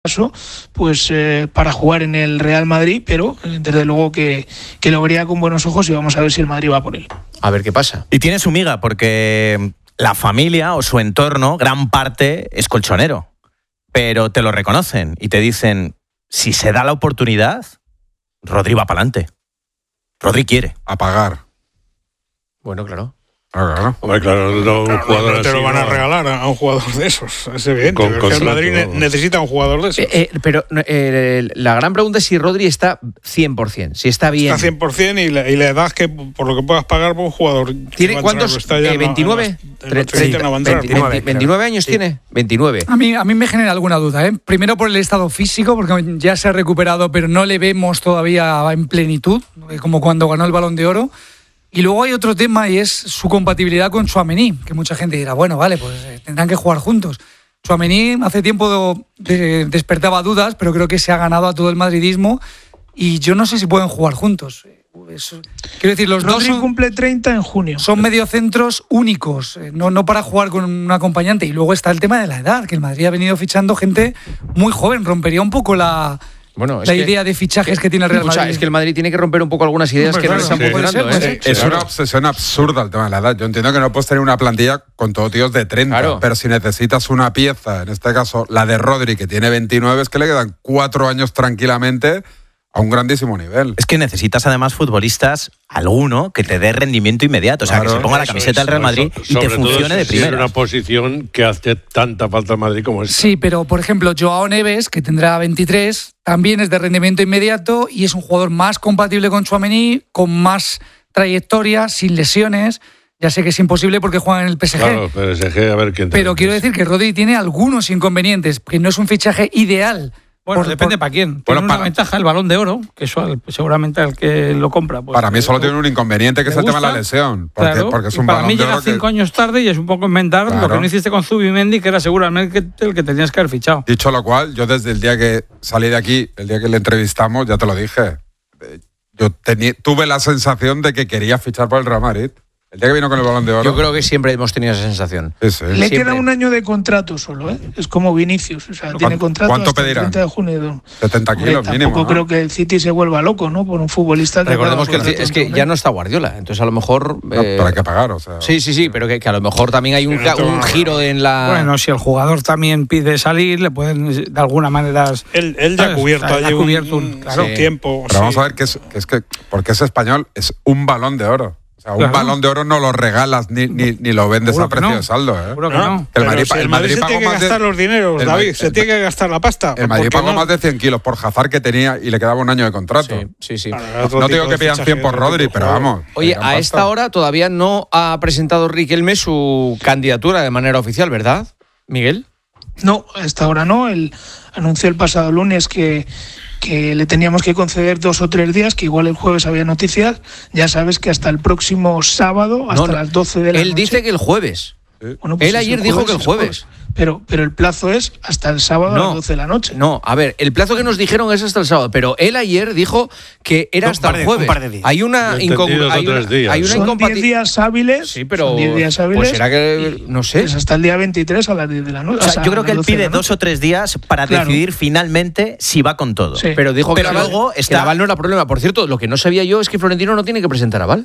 pues para jugar en el Real Madrid, pero desde luego que lo vería con buenos ojos y vamos a ver si el Madrid va por él. A ver qué pasa. Y tiene su miga porque la familia o su entorno, gran parte, es colchonero, pero te lo reconocen y te dicen, si se da la oportunidad, Rodri va para adelante. Rodri quiere. A pagar. Bueno, claro. Claro. Hombre, claro, un jugador no te así, lo van a no. regalar a un jugador de esos, es evidente. Con Porque el Madrid contrato. necesita un jugador de esos. Pero la gran pregunta es si Rodri está 100%, si está bien. Está 100% y la edad que por lo que puedas pagar por un jugador. ¿Tiene cuántos? ¿29? 29 años tiene. 29. A mí me genera alguna duda, ¿eh? Primero por el estado físico, porque ya se ha recuperado, pero no le vemos todavía en plenitud, como cuando ganó el Balón de Oro. Y luego hay otro tema y es su compatibilidad con Tchouaméni, que mucha gente dirá, bueno, vale, pues tendrán que jugar juntos. Tchouaméni hace tiempo despertaba dudas, pero creo que se ha ganado a todo el madridismo y yo no sé si pueden jugar juntos. Quiero decir, los Rodri dos cumple 30 en junio. son mediocentros únicos, no para jugar con un acompañante. Y luego está el tema de la edad, que el Madrid ha venido fichando gente muy joven, rompería un poco la idea de fichajes que tiene el Real Madrid. Es que el Madrid tiene que romper un poco algunas ideas que no le están funcionando. Es una obsesión absurda el tema de la edad. Yo entiendo que no puedes tener una plantilla con todos tíos de 30, claro. Pero si necesitas una pieza, en este caso la de Rodri, que tiene 29, es que le quedan 4 años tranquilamente a un grandísimo nivel. Es que necesitas además futbolistas, alguno que te dé rendimiento inmediato, o sea, claro, que se ponga la camiseta del Real Madrid y te funcione de primera. Es una posición que hace tanta falta al Madrid como esta. Sí, pero por ejemplo, Joao Neves, que tendrá 23, también es de rendimiento inmediato y es un jugador más compatible con Tchouaméni, con más trayectoria, sin lesiones. Ya sé que es imposible porque juega en el PSG. Claro, PSG, a ver quién. Pero quiero decir que Rodri tiene algunos inconvenientes, que no es un fichaje ideal. Bueno, depende para quién. Tiene una ventaja el Balón de Oro, que eso seguramente al que lo compra. Pues, para mí solo tiene un inconveniente, que es el tema de la lesión. Porque es un para Balón mí de llega Oro 5 años tarde y es un poco inventar lo que no hiciste con Zubimendi, que era seguramente el que tenías que haber fichado. Dicho lo cual, yo desde el día que salí de aquí, el día que le entrevistamos, ya te lo dije, yo tuve la sensación de que quería fichar por el Real Madrid. El día que vino con el Balón de Oro. Yo creo que siempre hemos tenido esa sensación. Le queda un año de contrato solo, ¿eh? Es como Vinicius, o sea, tiene contrato ¿cuánto hasta pedirá? el 30 de junio. 70 kilos mínimo. Tampoco creo que el City se vuelva loco, ¿no? Por un futbolista. Recordemos que es que ya no está Guardiola, entonces a lo mejor. Pero hay que pagar, o sea. Sí, pero que a lo mejor también hay un giro en la. Bueno, si el jugador también pide salir, le pueden de alguna manera. Él ya ha cubierto allí un tiempo. Pero vamos a ver que es que porque es español, es un Balón de Oro. O sea, un Balón de Oro no lo regalas ni lo vendes a precio de saldo, ¿eh? Seguro que no. El Madrid se tiene que gastar los dineros, David, se tiene que gastar la pasta. El Madrid pagó más de 100 kilos por Hazard que tenía y le quedaba un año de contrato. Sí. No digo que pidan 100 por Rodri, pero vamos. Oye, a esta hora todavía no ha presentado Riquelme su candidatura de manera oficial, ¿verdad, Miguel? No, a esta hora no. Él anunció el pasado lunes que le teníamos que conceder 2 o 3 días, que igual el jueves había noticias. Ya sabes que hasta el próximo sábado, hasta las 12 de la noche. Él dice que el jueves. Bueno, pues él ayer dijo que el jueves. Pero el plazo es hasta el sábado a las 12 de la noche. No, a ver, el plazo que nos dijeron es hasta el sábado, pero él ayer dijo que era hasta el jueves. Hay una incongruencia. Son 10 días hábiles. Sí, pero son 10 días hábiles. Pues será que, no sé. Es hasta el día 23 a las 10 de la noche. O sea, yo creo que él pide 2 o 3 días para decidir finalmente si va con todo. Sí. Pero dijo que luego que Aval no era problema. Por cierto, lo que no sabía yo es que Florentino no tiene que presentar Aval.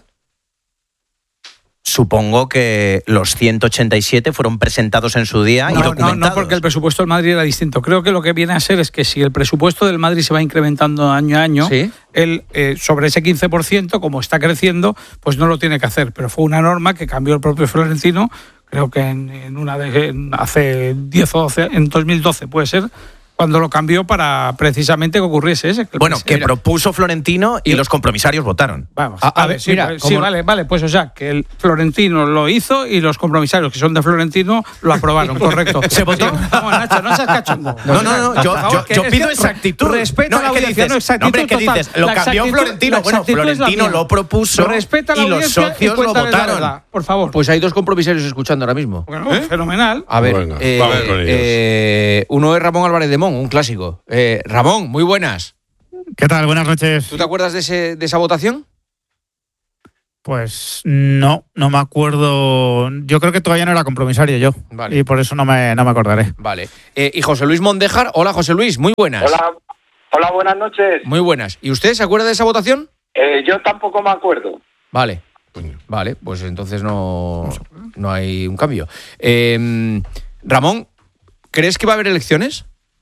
Supongo que los 187 fueron presentados en su día y documentados. No, porque el presupuesto del Madrid era distinto. Creo que lo que viene a ser es que si el presupuesto del Madrid se va incrementando año a año, él sobre ese 15%, como está creciendo, pues no lo tiene que hacer. Pero fue una norma que cambió el propio Florentino, creo que hace 10 o 12, en 2012 puede ser, cuando lo cambió para precisamente que ocurriese ese. Que propuso Florentino y los compromisarios votaron. Vamos, a ver, vale, pues o sea, que el Florentino lo hizo y los compromisarios, que son de Florentino, lo aprobaron, correcto. ¿Se votó? Vamos, Nacho, no seas cachondo. No, yo pido exactitud. Respeta la audiencia, exactitud ¿qué dices? Lo cambió Florentino. Bueno, Florentino lo propuso y los socios lo votaron. Por favor. Pues hay 2 compromisarios escuchando ahora mismo. Bueno, fenomenal. A ver, vamos con ellos. Uno es Ramón Álvarez de Mon, un clásico. Ramón, muy buenas. ¿Qué tal? Buenas noches. ¿Tú te acuerdas de esa votación? Pues no me acuerdo. Yo creo que todavía no era compromisario yo. Vale. Y por eso no me acordaré. Vale. Y José Luis Mondejar. Hola, José Luis, muy buenas. Hola, buenas noches. Muy buenas. ¿Y usted se acuerda de esa votación? Yo tampoco me acuerdo. Vale, pues entonces no hay un cambio. Ramón, ¿crees que va a haber elecciones?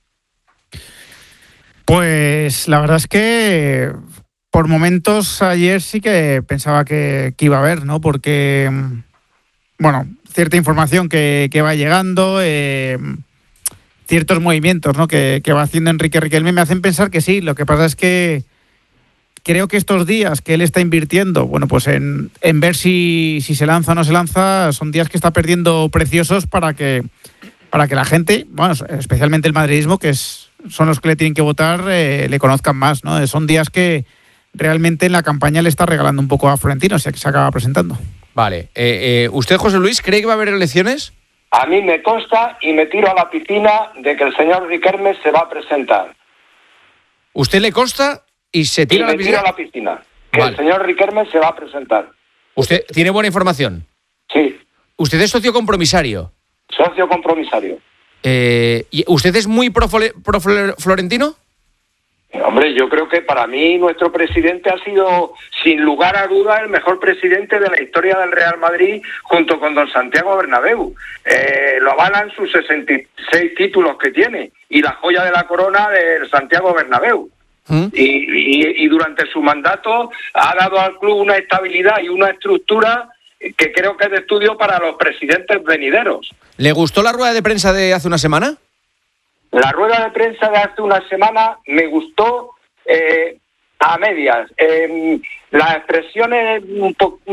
Pues la verdad es que por momentos ayer sí que pensaba que iba a haber, ¿no? Porque, bueno, cierta información que va llegando, ciertos movimientos, ¿no? que va haciendo Enrique Riquelme me hacen pensar que sí. Lo que pasa es que creo que estos días que él está invirtiendo, bueno, pues en ver si se lanza o no se lanza, son días que está perdiendo preciosos para que la gente, bueno, especialmente el madridismo, son los que le tienen que votar, le conozcan más, ¿no? Son días que realmente en la campaña le está regalando un poco a Florentino, o sea que se acaba presentando. Vale. ¿Usted, José Luis, cree que va a haber elecciones? A mí me consta y me tiro a la piscina de que el señor Riquelme se va a presentar. ¿Usted le consta y se tira a la piscina? Tiro a la piscina. Que vale. El señor Riquelme se va a presentar. ¿Usted tiene buena información? Sí. ¿Usted es socio compromisario? Socio compromisario. ¿Y usted es muy pro Florentino? Hombre, yo creo que para mí nuestro presidente ha sido, sin lugar a dudas, el mejor presidente de la historia del Real Madrid, junto con don Santiago Bernabéu. Lo avalan sus 66 títulos que tiene y la joya de la corona del Santiago Bernabéu. Y durante su mandato ha dado al club una estabilidad y una estructura que creo que es de estudio para los presidentes venideros. ¿Le gustó la rueda de prensa de hace una semana? La rueda de prensa de hace una semana me gustó a medias. Las expresiones un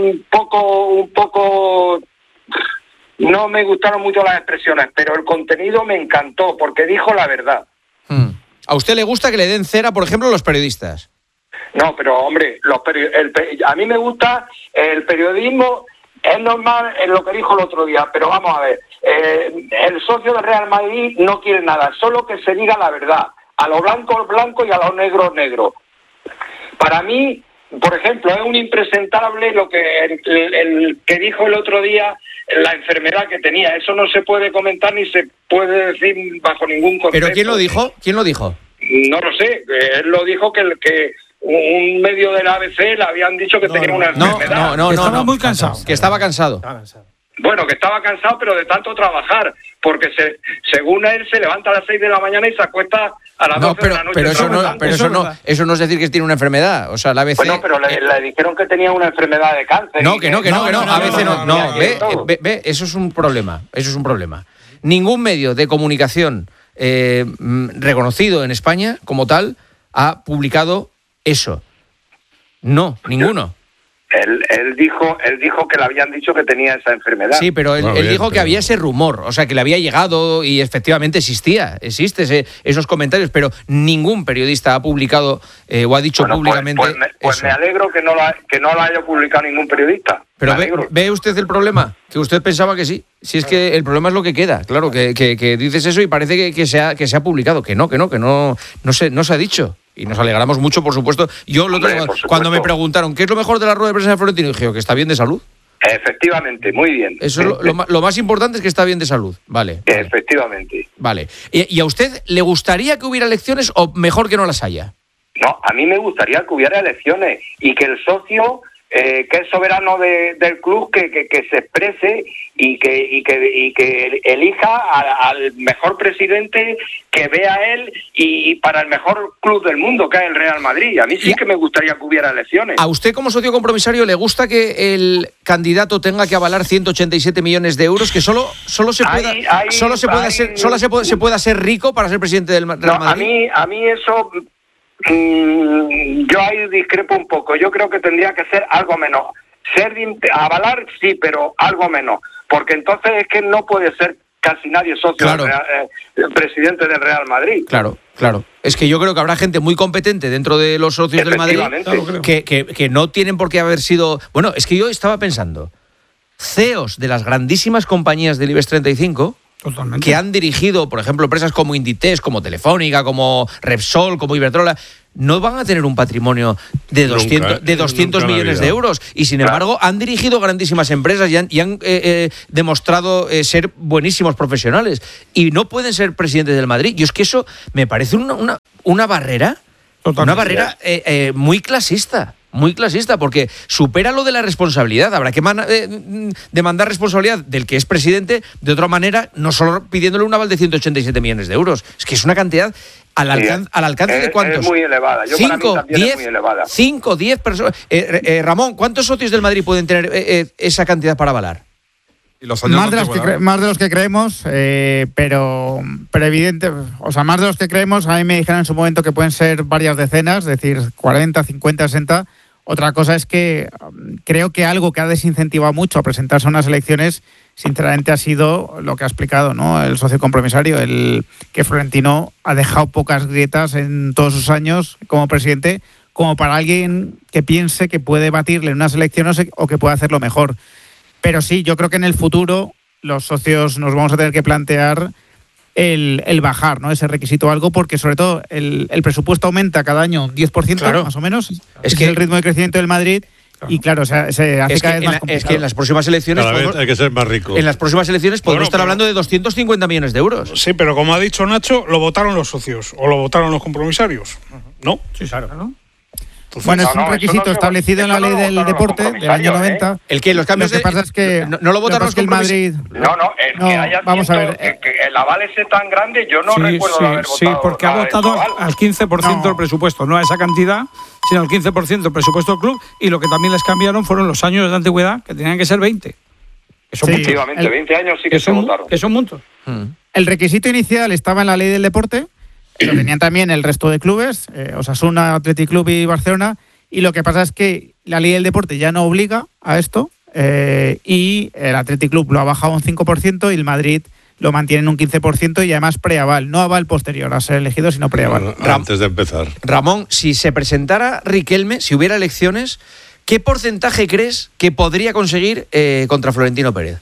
poco no me gustaron mucho las expresiones, pero el contenido me encantó porque dijo la verdad. ¿A usted le gusta que le den cera, por ejemplo, a los periodistas? No, pero hombre, a mí me gusta el periodismo. Es normal en lo que dijo el otro día, pero vamos a ver, el socio del Real Madrid no quiere nada, solo que se diga la verdad, a lo blanco blanco y a lo negro negro. Para mí, por ejemplo, es un impresentable lo que el que dijo el otro día, la enfermedad que tenía. Eso no se puede comentar ni se puede decir bajo ningún concepto. ¿Pero quién lo dijo? ¿Quién lo dijo? No lo sé, él lo dijo que un medio del ABC le habían dicho que tenía una enfermedad. No, estaba muy cansado. Que estaba cansado. Bueno, que estaba cansado, pero de tanto trabajar, porque según él se levanta a las 6 de la mañana y se acuesta a las 12 de la noche. Eso no es decir que tiene una enfermedad. O sea, la ABC... Bueno, pero le dijeron que tenía una enfermedad de cáncer. No, que no. A veces no. Ve, eso es un problema. Ningún medio de comunicación reconocido en España como tal ha publicado eso. No, ninguno. Él dijo que le habían dicho que tenía esa enfermedad. Sí, pero él dijo que había ese rumor, o sea, que le había llegado y efectivamente existe esos comentarios, pero ningún periodista ha publicado o ha dicho públicamente pues me alegro que no lo haya publicado ningún periodista. Pero ¿ve usted el problema? Que usted pensaba que sí. Si es que el problema es lo que queda. Claro, que dices eso y parece que se ha publicado. Que no se ha dicho. Y nos alegramos mucho, por supuesto. Yo cuando me preguntaron ¿qué es lo mejor de la rueda de prensa de Florentino? Dije que está bien de salud. Efectivamente, muy bien. Eso lo más importante es que está bien de salud. Vale. Efectivamente. Vale. ¿Y a usted le gustaría que hubiera elecciones o mejor que no las haya? No, a mí me gustaría que hubiera elecciones y que el socio que es soberano del club que se exprese y que elija al mejor presidente que vea él y para el mejor club del mundo, que es el Real Madrid. A mí sí que me gustaría que hubiera elecciones. ¿A usted como socio compromisario le gusta que el candidato tenga que avalar 187 millones de euros, que solo se pueda ser rico para ser presidente del Real Madrid? A mí eso... yo ahí discrepo un poco. Yo creo que tendría que ser algo menos. Avalar sí, pero algo menos, porque entonces es que no puede ser casi nadie socio presidente del Real Madrid. Claro. Es que yo creo que habrá gente muy competente dentro de los socios del Madrid que no tienen por qué haber sido... Bueno, es que yo estaba pensando, CEOs de las grandísimas compañías del IBEX 35... Totalmente. Que han dirigido, por ejemplo, empresas como Inditex, como Telefónica, como Repsol, como Iberdrola, no van a tener un patrimonio de 200 millones de euros. Y sin embargo, han dirigido grandísimas empresas y han demostrado ser buenísimos profesionales. Y no pueden ser presidentes del Madrid. Y es que eso me parece una barrera. Totalmente. Una barrera muy clasista. Muy clasista, porque supera lo de la responsabilidad. Habrá que demandar responsabilidad del que es presidente de otra manera, no solo pidiéndole un aval de 187 millones de euros. Es que es una cantidad al alcance de ¿cuántos? Es muy elevada. 5, 10 personas. Ramón, ¿cuántos socios del Madrid pueden tener esa cantidad para avalar? ¿Y los años más de los que creemos, pero evidente, o sea, más de los que creemos. A mí me dijeron en su momento que pueden ser varias decenas, es decir, 40, 50, 60. Otra cosa es que creo que algo que ha desincentivado mucho a presentarse a unas elecciones, sinceramente, ha sido lo que ha explicado, ¿no?, el socio compromisario, el que Florentino ha dejado pocas grietas en todos sus años como presidente, como para alguien que piense que puede batirle en unas elecciones o que puede hacerlo mejor. Pero sí, yo creo que en el futuro los socios nos vamos a tener que plantear el bajar, ¿no?, ese requisito o algo, porque sobre todo el presupuesto aumenta cada año un 10%, claro, más o menos. Es que el ritmo de crecimiento del Madrid. Y claro, se hace cada vez más complicado. Es que en las próximas elecciones hay que ser más rico. En las próximas elecciones podemos estar hablando de 250 millones de euros. Sí, pero como ha dicho Nacho, lo votaron los socios o lo votaron los compromisarios. ¿No? Sí, claro. ¿No? Bueno, es un requisito establecido en la ley del deporte del año 90. ¿El qué? Los cambios. Lo que pasa es que no lo votaron los que el Madrid. Que haya vamos a ver. Que el aval ese tan grande, yo no recuerdo haber votado. Sí, porque ha votado al 15% del presupuesto, no a esa cantidad, sino al 15% del presupuesto del club. Y lo que también les cambiaron fueron los años de antigüedad, que tenían que ser 20. Efectivamente, 20 años sí que se votaron. Que son muchos. El requisito inicial estaba en la ley del deporte, y lo tenían también el resto de clubes, Osasuna, Athletic Club y Barcelona. Y lo que pasa es que la ley del deporte ya no obliga a esto, y el Athletic Club lo ha bajado un 5% y el Madrid lo mantiene en un 15% y además preaval, no aval posterior a ser elegido, sino preaval. Antes de empezar. Ramón, si se presentara Riquelme, si hubiera elecciones, ¿qué porcentaje crees que podría conseguir contra Florentino Pérez?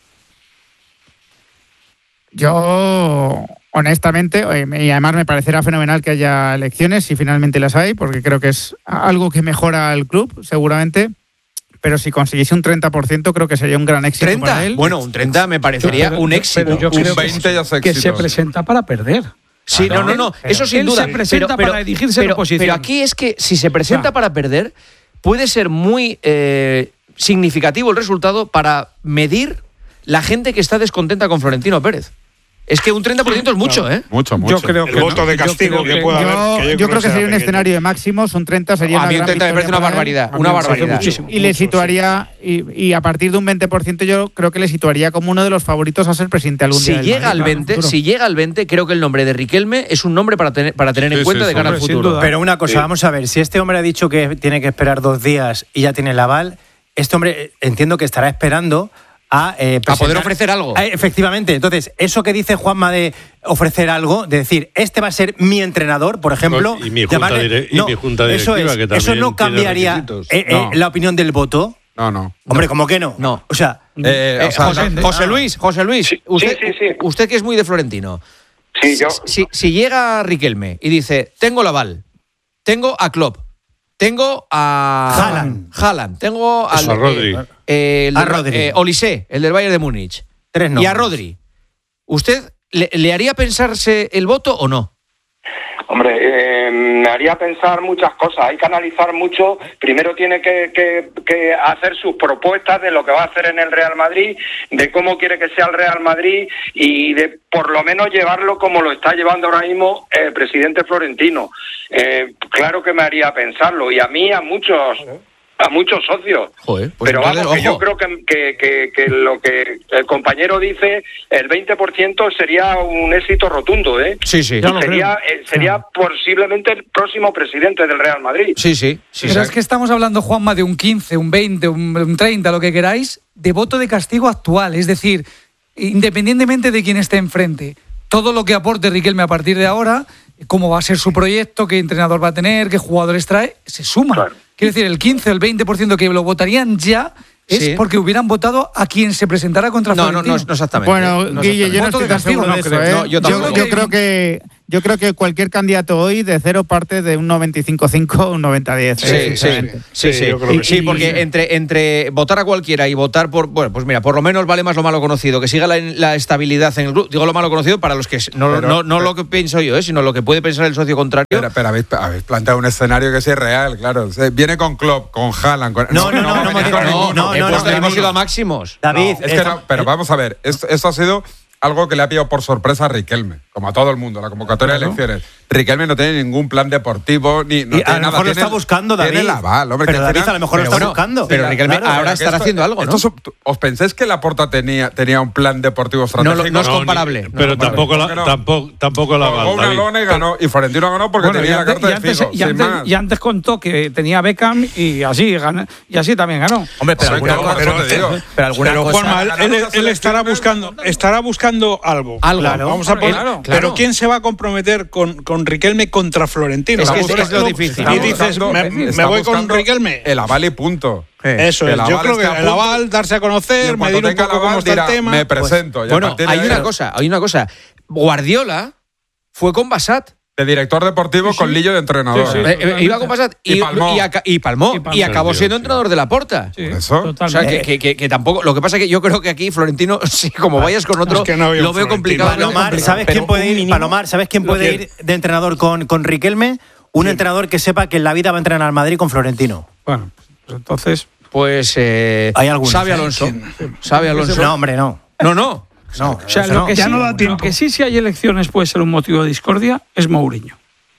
Yo, honestamente, y además me parecerá fenomenal que haya elecciones, si finalmente las hay, porque creo que es algo que mejora al club, seguramente. Pero si consiguiese un 30%, creo que sería un gran éxito ¿30? Para él. Bueno, un 30 me parecería un éxito. Pero yo creo un 20 ya es éxito. que se presenta para perder. Sí, no, eso sin duda. Él se presenta para dirigirse en oposición. Pero aquí es que si se presenta para perder, puede ser muy significativo el resultado para medir la gente que está descontenta con Florentino Pérez. Es que un 30% es mucho, ¿eh? Mucho. Yo creo que el voto de castigo que pueda haber. Yo creo que sería un escenario de máximos, un 30 sería una gran victoria. A mí un 30 me parece una barbaridad. Una barbaridad. Y le situaría, y a partir de un 20%, yo creo que le situaría como uno de los favoritos a ser presidente algún día. Si llega al 20, creo que el nombre de Riquelme es un nombre para tener en cuenta de cara al futuro. Pero una cosa, vamos a ver, si este hombre ha dicho que tiene que esperar 2 días y ya tiene el aval, este hombre entiendo que estará esperando a poder ofrecer algo. Efectivamente. Entonces, eso que dice Juanma de ofrecer algo, de decir, este va a ser mi entrenador, por ejemplo. Y mi junta directiva, que también eso no cambiaría la opinión del voto. No. Hombre, ¿cómo que no? No. O sea, José Luis, sí. Usted que es muy de Florentino. Sí, yo. Si llega Riquelme y dice, tengo el aval, tengo a Klopp, tengo a Haaland, tengo a Rodri. Olise, el del Bayern de Múnich. 3 nombres. Y a Rodri. ¿Usted le haría pensarse el voto o no? Hombre, me haría pensar muchas cosas. Hay que analizar mucho. Primero tiene que hacer sus propuestas de lo que va a hacer en el Real Madrid, de cómo quiere que sea el Real Madrid y de por lo menos llevarlo como lo está llevando ahora mismo el presidente Florentino. Claro que me haría pensarlo. Y a mí, a muchos socios. Joder, pues pero vamos, que yo creo que lo que el compañero dice, el 20% sería un éxito rotundo, ¿eh? Sí. Sería posiblemente el próximo presidente del Real Madrid. Sí. Pero es que estamos hablando, Juanma, de un 15, un 20, un 30, lo que queráis, de voto de castigo actual. Es decir, independientemente de quién esté enfrente, todo lo que aporte Riquelme a partir de ahora, cómo va a ser su proyecto, qué entrenador va a tener, qué jugadores trae, se suma. Claro. Quiero decir, el 15 o el 20% que lo votarían ya es porque hubieran votado a quien se presentara contra Florentino. No exactamente. Bueno, Guille, yo no estoy tan seguro de eso. Yo creo que Yo creo que cualquier candidato hoy de 0 parte de un 95-5, un 90-10. Sí, porque entre votar a cualquiera y votar por... Bueno, pues mira, por lo menos vale más lo malo conocido, que siga la estabilidad en el grupo. Digo lo malo conocido para los que... No lo que pienso yo, sino lo que puede pensar el socio contrario. Pero habéis planteado un escenario que sí es real, claro. Viene con Klopp, con Haaland... No, hemos ido a máximos. David... Pero vamos a ver, esto ha sido... algo que le ha pillado por sorpresa a Riquelme, como a todo el mundo, la convocatoria de elecciones. Riquelme no tiene ningún plan deportivo, ni no y tiene a lo mejor lo está buscando, David. Tiene el aval, hombre. Pero David a lo mejor lo está buscando. Pero Riquelme ahora estará haciendo algo, ¿no? ¿Os pensáis que Laporta tenía un plan deportivo estratégico? No es comparable. Pero tampoco la aval. Una lona y ganó, y Florentino ganó porque tenía la carta de Figo. Y antes contó que tenía Beckham y así también ganó. Hombre, pero Juanma, él estará buscando algo. Claro, vamos a poner. Pero ¿quién se va a comprometer con Riquelme contra Florentino? Es lo difícil. Y dices, me voy con Riquelme. El aval y punto. Eso es. Yo creo que el aval, darse a conocer, medir un poco cómo está el tema. Me presento. Bueno, hay una cosa. Guardiola fue con Bassat. De director deportivo con Lillo de entrenador. Iba con Bassat y palmó. Y acabó siendo entrenador de Laporta. Eso. O sea, que tampoco... Lo que pasa es que yo creo que aquí Florentino, sí, como vayas con otro, lo veo complicado. Palomar, ¿sabes quién puede ir? Palomar, ¿sabes quién puede ir de entrenador con Riquelme? Un entrenador que sepa que en la vida va a entrenar al Madrid con Florentino. Bueno, pues entonces... Pues... hay algunos. ¿Sabe Alonso? ¿Sabe Alonso? No, hombre, no. No. No, o sea, lo que sí, si hay elecciones puede ser un motivo de discordia, es Mourinho.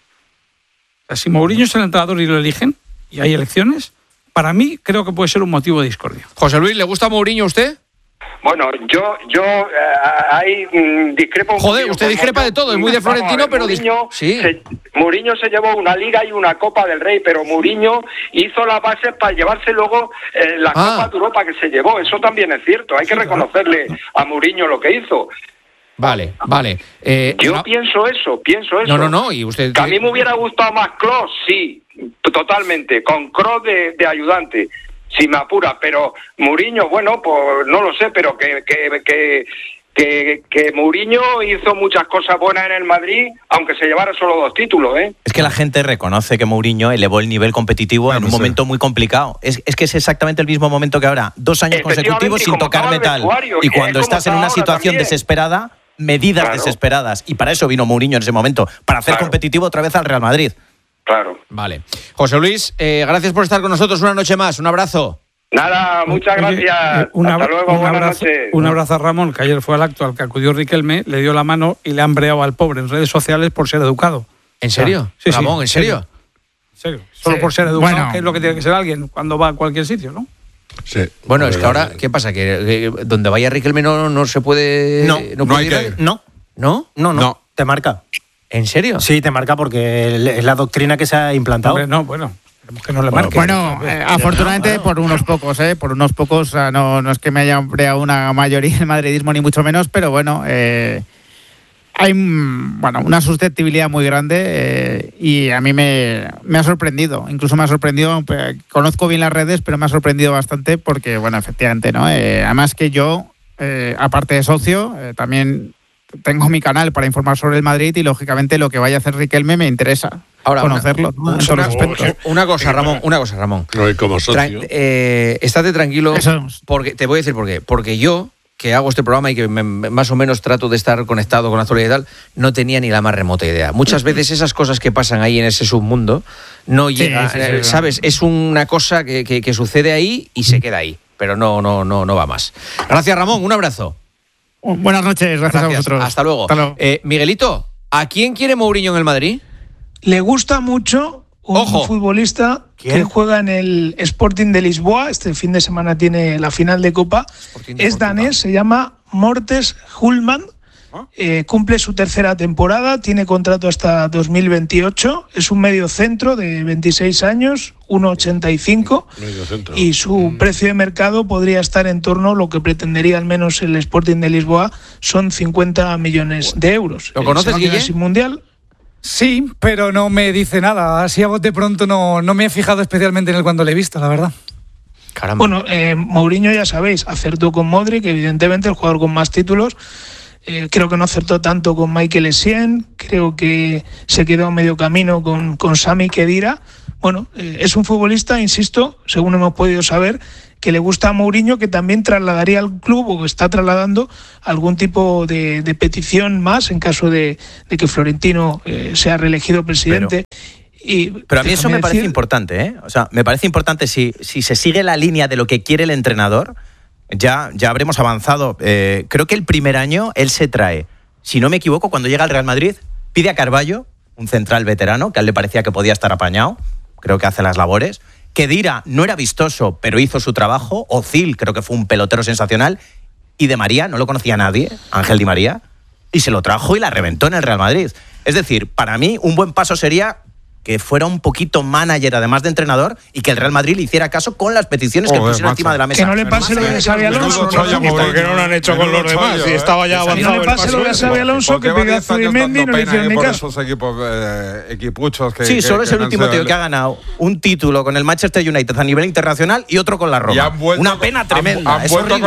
O sea, si Mourinho es el entrenador y lo eligen, y hay elecciones, para mí creo que puede ser un motivo de discordia. José Luis, ¿le gusta Mourinho a usted? Bueno, yo ahí discrepo un poco. Joder, usted discrepa de todo, es muy de Florentino, pero... Mourinho se llevó una Liga y una Copa del Rey, pero Mourinho hizo las bases para llevarse luego la Copa de Europa que se llevó. Eso también es cierto, hay que reconocerle a Mourinho lo que hizo. Vale. Yo pienso eso. No, y usted... Que a mí me hubiera gustado más Kroos, sí, totalmente, con Kroos de ayudante. Si me apura, pero Mourinho, bueno, pues no lo sé, pero que Mourinho hizo muchas cosas buenas en el Madrid, aunque se llevara solo 2 títulos, ¿eh? Es que la gente reconoce que Mourinho elevó el nivel competitivo en un momento muy complicado. Es que es exactamente el mismo momento que ahora, 2 años consecutivos sin tocar metal. Y cuando estás en una situación también desesperada, medidas desesperadas. Y para eso vino Mourinho en ese momento, para hacer competitivo otra vez al Real Madrid. Claro. Vale. José Luis, gracias por estar con nosotros una noche más. Un abrazo. Nada, muchas gracias. Hasta luego, buenas noches. Un abrazo a Ramón, que ayer fue al acto al que acudió Riquelme, le dio la mano y le han breado al pobre en redes sociales por ser educado. ¿En serio? Sí, Ramón, ¿en serio? ¿En serio? Solo por ser educado, que es lo que tiene que ser alguien cuando va a cualquier sitio, ¿no? Sí. Bueno, es que ahora, ¿qué pasa? ¿Que donde vaya Riquelme no se puede...? No hay que ir. No. No. Te marca. ¿En serio? Sí, te marca porque es la doctrina que se ha implantado. Hombre, no, bueno, queremos que no le marque. Bueno, afortunadamente por unos pocos, o sea, no es que me haya breado una mayoría del madridismo ni mucho menos, pero bueno, hay una susceptibilidad muy grande y a mí me ha sorprendido, incluso me ha sorprendido, conozco bien las redes, pero me ha sorprendido bastante porque, bueno, efectivamente, ¿no? Además que yo, aparte de socio, también tengo mi canal para informar sobre el Madrid y lógicamente lo que vaya a hacer Riquelme me interesa conocerlo. Una cosa, Ramón. No, y como socio. Estate tranquilo, porque te voy a decir por qué. Porque yo, que hago este programa y que más o menos trato de estar conectado con la actualidad y tal, no tenía ni la más remota idea. Muchas veces esas cosas que pasan ahí en ese submundo no llegan, ¿sabes? Es una cosa que sucede ahí y se queda ahí, pero no va más. Gracias, Ramón, un abrazo. Buenas noches, gracias a vosotros. Hasta luego. Miguelito, ¿a quién quiere Mourinho en el Madrid? Le gusta mucho un futbolista que juega en el Sporting de Lisboa. Este fin de semana tiene la final de Copa. Es danés, se llama Mortes Hulman. Cumple su 3ª temporada, tiene contrato hasta 2028. Es un medio centro de 26 años, 1,85. Y su precio de mercado podría estar en torno, lo que pretendería al menos el Sporting de Lisboa, son 50 millones de euros. ¿Lo conoces, Guille? Mundial. Sí, pero no me dice nada. Así a bote pronto no me he fijado especialmente en él cuando le he visto, la verdad. Caramba. Bueno, Mourinho, ya sabéis, acertó con Modric, evidentemente el jugador con más títulos. Creo que no acertó tanto con Michael Essien, creo que se quedó a medio camino con Sami Khedira. Bueno, es un futbolista, insisto, según hemos podido saber, que le gusta a Mourinho, que también trasladaría al club o está trasladando algún tipo de petición más en caso de que Florentino sea reelegido presidente. Pero a mí eso me parece importante, ¿eh? O sea, me parece importante si se sigue la línea de lo que quiere el entrenador. Ya habremos avanzado. Creo que el primer año él se trae, si no me equivoco, cuando llega al Real Madrid, pide a Carballo, un central veterano, que a él le parecía que podía estar apañado, creo que hace las labores. Khedira no era vistoso, pero hizo su trabajo. Ozil creo que fue un pelotero sensacional. Y de María no lo conocía nadie, Ángel Di María, y se lo trajo y la reventó en el Real Madrid. Es decir, para mí un buen paso sería que fuera un poquito manager, además de entrenador, y que el Real Madrid le hiciera caso con las peticiones que pusiera encima de la mesa. Que no le pase lo de Xabi Alonso. Porque no lo han hecho con los demás. Y estaba ya avanzado. Que no le pase lo de Xabi Alonso, que pega a Zubimendi y no le hicieron ni caso. Esos equipuchos que... Sí, solo es el último tío que ha ganado un título con el Manchester United a nivel internacional y otro con la Roma. Una pena tremenda. Han vuelto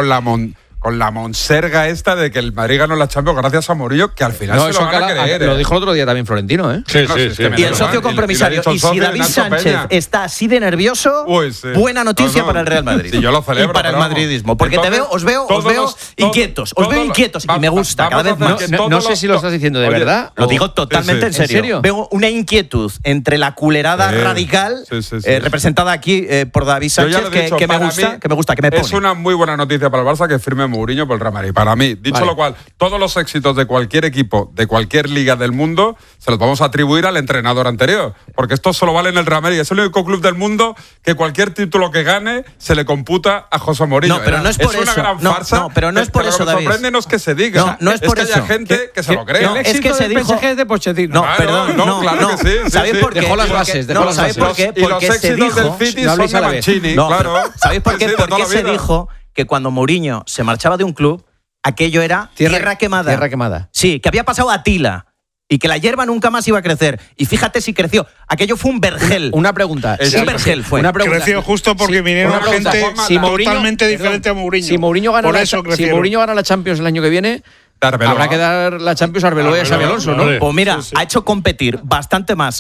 con la monserga esta de que el Madrid ganó la Champions gracias a Mourinho, que al final se lo van a creer. Lo dijo el otro día también Florentino, ¿eh? Sí. Y el socio compromisario. Y si David Sánchez está así de nervioso, buena noticia para el Real Madrid. Sí, yo lo celebro. Y para el madridismo. Porque os veo inquietos. Os veo inquietos y me gusta cada vez más. No sé si lo estás diciendo de verdad. Lo digo totalmente en serio. Veo una inquietud entre la culerada radical representada aquí por David Sánchez que me gusta, que me pone. Es una muy buena noticia para el Barça que firme Mourinho por el Real Madrid. Para mí, dicho lo cual, todos los éxitos de cualquier equipo, de cualquier liga del mundo, se los vamos a atribuir al entrenador anterior. Porque esto solo vale en el Real Madrid. Es el único club del mundo que cualquier título que gane se le computa a José Mourinho. No, pero no es por eso. Es una gran farsa. No, pero no es por eso, David. Sorpréndenos que se diga. No es por eso. Es que haya gente que se lo cree. Es que se dijo de Pochettino. No, perdón. Claro que sí. ¿Sabéis por qué? Dejó las bases. ¿Sabéis por qué? Y los éxitos del City son de Mancini. Claro. ¿Sabéis por qué? Porque se dijo que cuando Mourinho se marchaba de un club, aquello era tierra quemada. Tierra quemada. Sí, que había pasado a Tila y que la hierba nunca más iba a crecer. Y fíjate si creció. Aquello fue un vergel. Una pregunta. Un vergel fue. Una pregunta. Creció justo porque vinieron gente totalmente diferente a Mourinho. Si Mourinho gana la Champions el año que viene, habrá que dar la Champions a Arbeloa y a Xabi Alonso, ¿no? Pues mira, ha hecho competir bastante más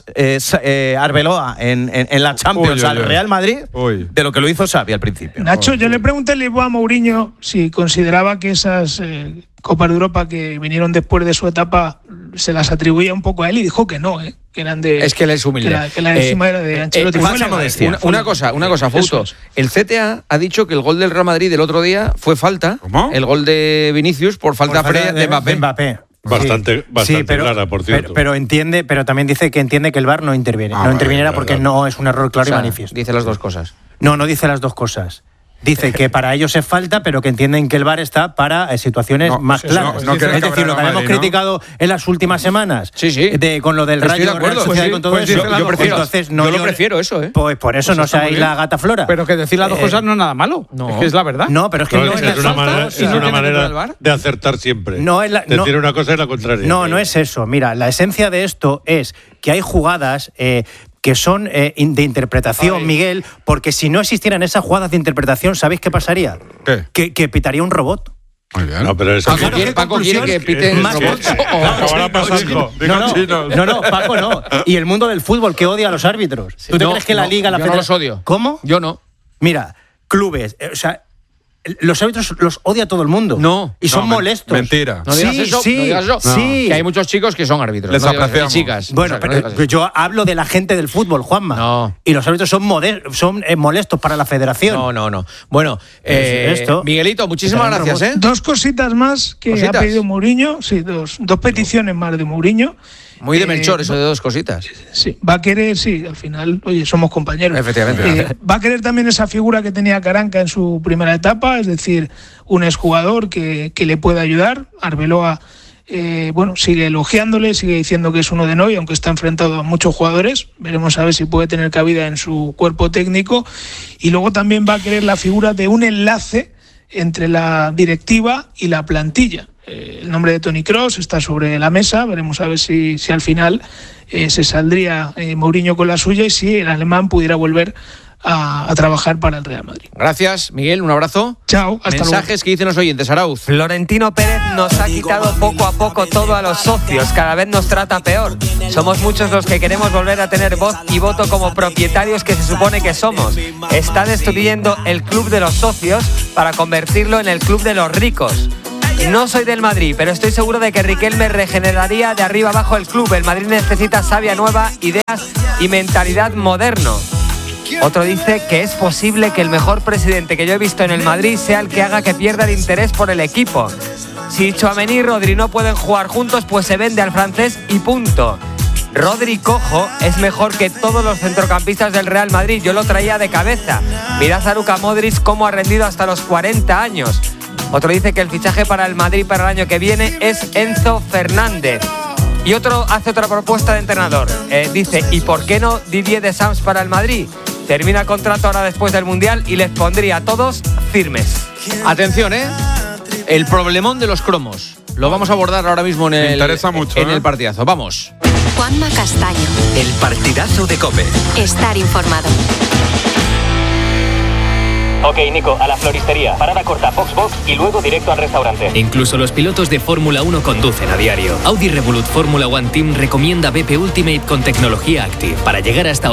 Arbeloa en la Champions al Real Madrid de lo que lo hizo Xavi al principio. Nacho, yo le pregunté a Mourinho si consideraba que esas Copas de Europa que vinieron después de su etapa se las atribuía un poco a él y dijo que no, que eran de... Es que él es humilde. Que la encima era de Ancelotti. Una cosa, Fausto. El CTA ha dicho que el gol del Real Madrid del otro día fue falta. ¿Cómo? El gol de Vinicius por falta de Mbappé. Bastante clara, por cierto. Pero también dice que entiende que el VAR no interviene. No interviniera porque no es un error claro y manifiesto. Dice las dos cosas. No dice las dos cosas. Dice que para ellos es falta, pero que entienden que el VAR está para situaciones más claras. Es decir, lo que hemos criticado en las últimas semanas con lo del Rayo, con todo eso. Yo lo prefiero eso, ¿eh? Pues por eso no seáis la gata flora. Pero que decir las dos cosas no es nada malo. No. Es que es la verdad. No, pero es que no es una manera de acertar siempre. Decir una cosa y la contraria. No es eso. Mira, la esencia de esto es que hay jugadas que son de interpretación, Miguel, porque si no existieran esas jugadas de interpretación, ¿sabéis qué pasaría? ¿Qué? Que pitaría un robot. Muy bien. No, pero eso Paco quiere que piten robots. No, Paco no. Y el mundo del fútbol que odia a los árbitros. ¿Tú te crees que la Liga, la Federación... Yo no los odio. ¿Cómo? Yo no. Mira, clubes, o sea, los árbitros los odia todo el mundo. No. Y son molestos. Mentira. No digas eso. Sí. Que hay muchos chicos que son árbitros. Les apreciamos. Chicas. Bueno, pero yo hablo de la gente del fútbol, Juanma. No. Y los árbitros son molestos para la federación. No. Bueno, Miguelito, muchísimas gracias, ¿eh? Dos cositas más que ha pedido Mourinho. Sí, dos peticiones más de Mourinho. Muy de Melchor, eso de dos cositas. Sí, va a querer, al final, oye, somos compañeros. Efectivamente. Va a querer también esa figura que tenía Caranca en su primera etapa, es decir, un exjugador que le pueda ayudar. Arbeloa, sigue elogiándole, sigue diciendo que es uno de Noy, aunque está enfrentado a muchos jugadores. Veremos a ver si puede tener cabida en su cuerpo técnico. Y luego también va a querer la figura de un enlace entre la directiva y la plantilla. El nombre de Toni Kroos está sobre la mesa, veremos a ver si al final se saldría Mourinho con la suya y si el alemán pudiera volver a trabajar para el Real Madrid. Gracias, Miguel, un abrazo. Chao, hasta luego. Mensajes que dicen los oyentes, Arauz. Florentino Pérez nos ha quitado poco a poco todo a los socios, cada vez nos trata peor. Somos muchos los que queremos volver a tener voz y voto como propietarios que se supone que somos. Está destruyendo el club de los socios para convertirlo en el club de los ricos. No soy del Madrid, pero estoy seguro de que Riquelme regeneraría de arriba abajo el club. El Madrid necesita savia nueva, ideas y mentalidad moderno. Otro dice que es posible que el mejor presidente que yo he visto en el Madrid sea el que haga que pierda el interés por el equipo. Si Tchouaméni y Rodri no pueden jugar juntos, pues se vende al francés y punto. Rodri cojo es mejor que todos los centrocampistas del Real Madrid. Yo lo traía de cabeza. Mirad a Luka Modric cómo ha rendido hasta los 40 años. Otro dice que el fichaje para el Madrid para el año que viene es Enzo Fernández. Y otro hace otra propuesta de entrenador. Dice, ¿y por qué no Didier Deschamps para el Madrid? Termina contrato ahora después del Mundial y les pondría a todos firmes. Atención, el problemón de los cromos. Lo vamos a abordar ahora mismo en el partidazo. Vamos. Juanma Castaño. El partidazo de COPE. Estar informado. Ok, Nico, a la floristería. Parada corta, box y luego directo al restaurante. Incluso los pilotos de Fórmula 1 conducen a diario. Audi Revolut Fórmula One Team recomienda BP Ultimate con tecnología Active para llegar hasta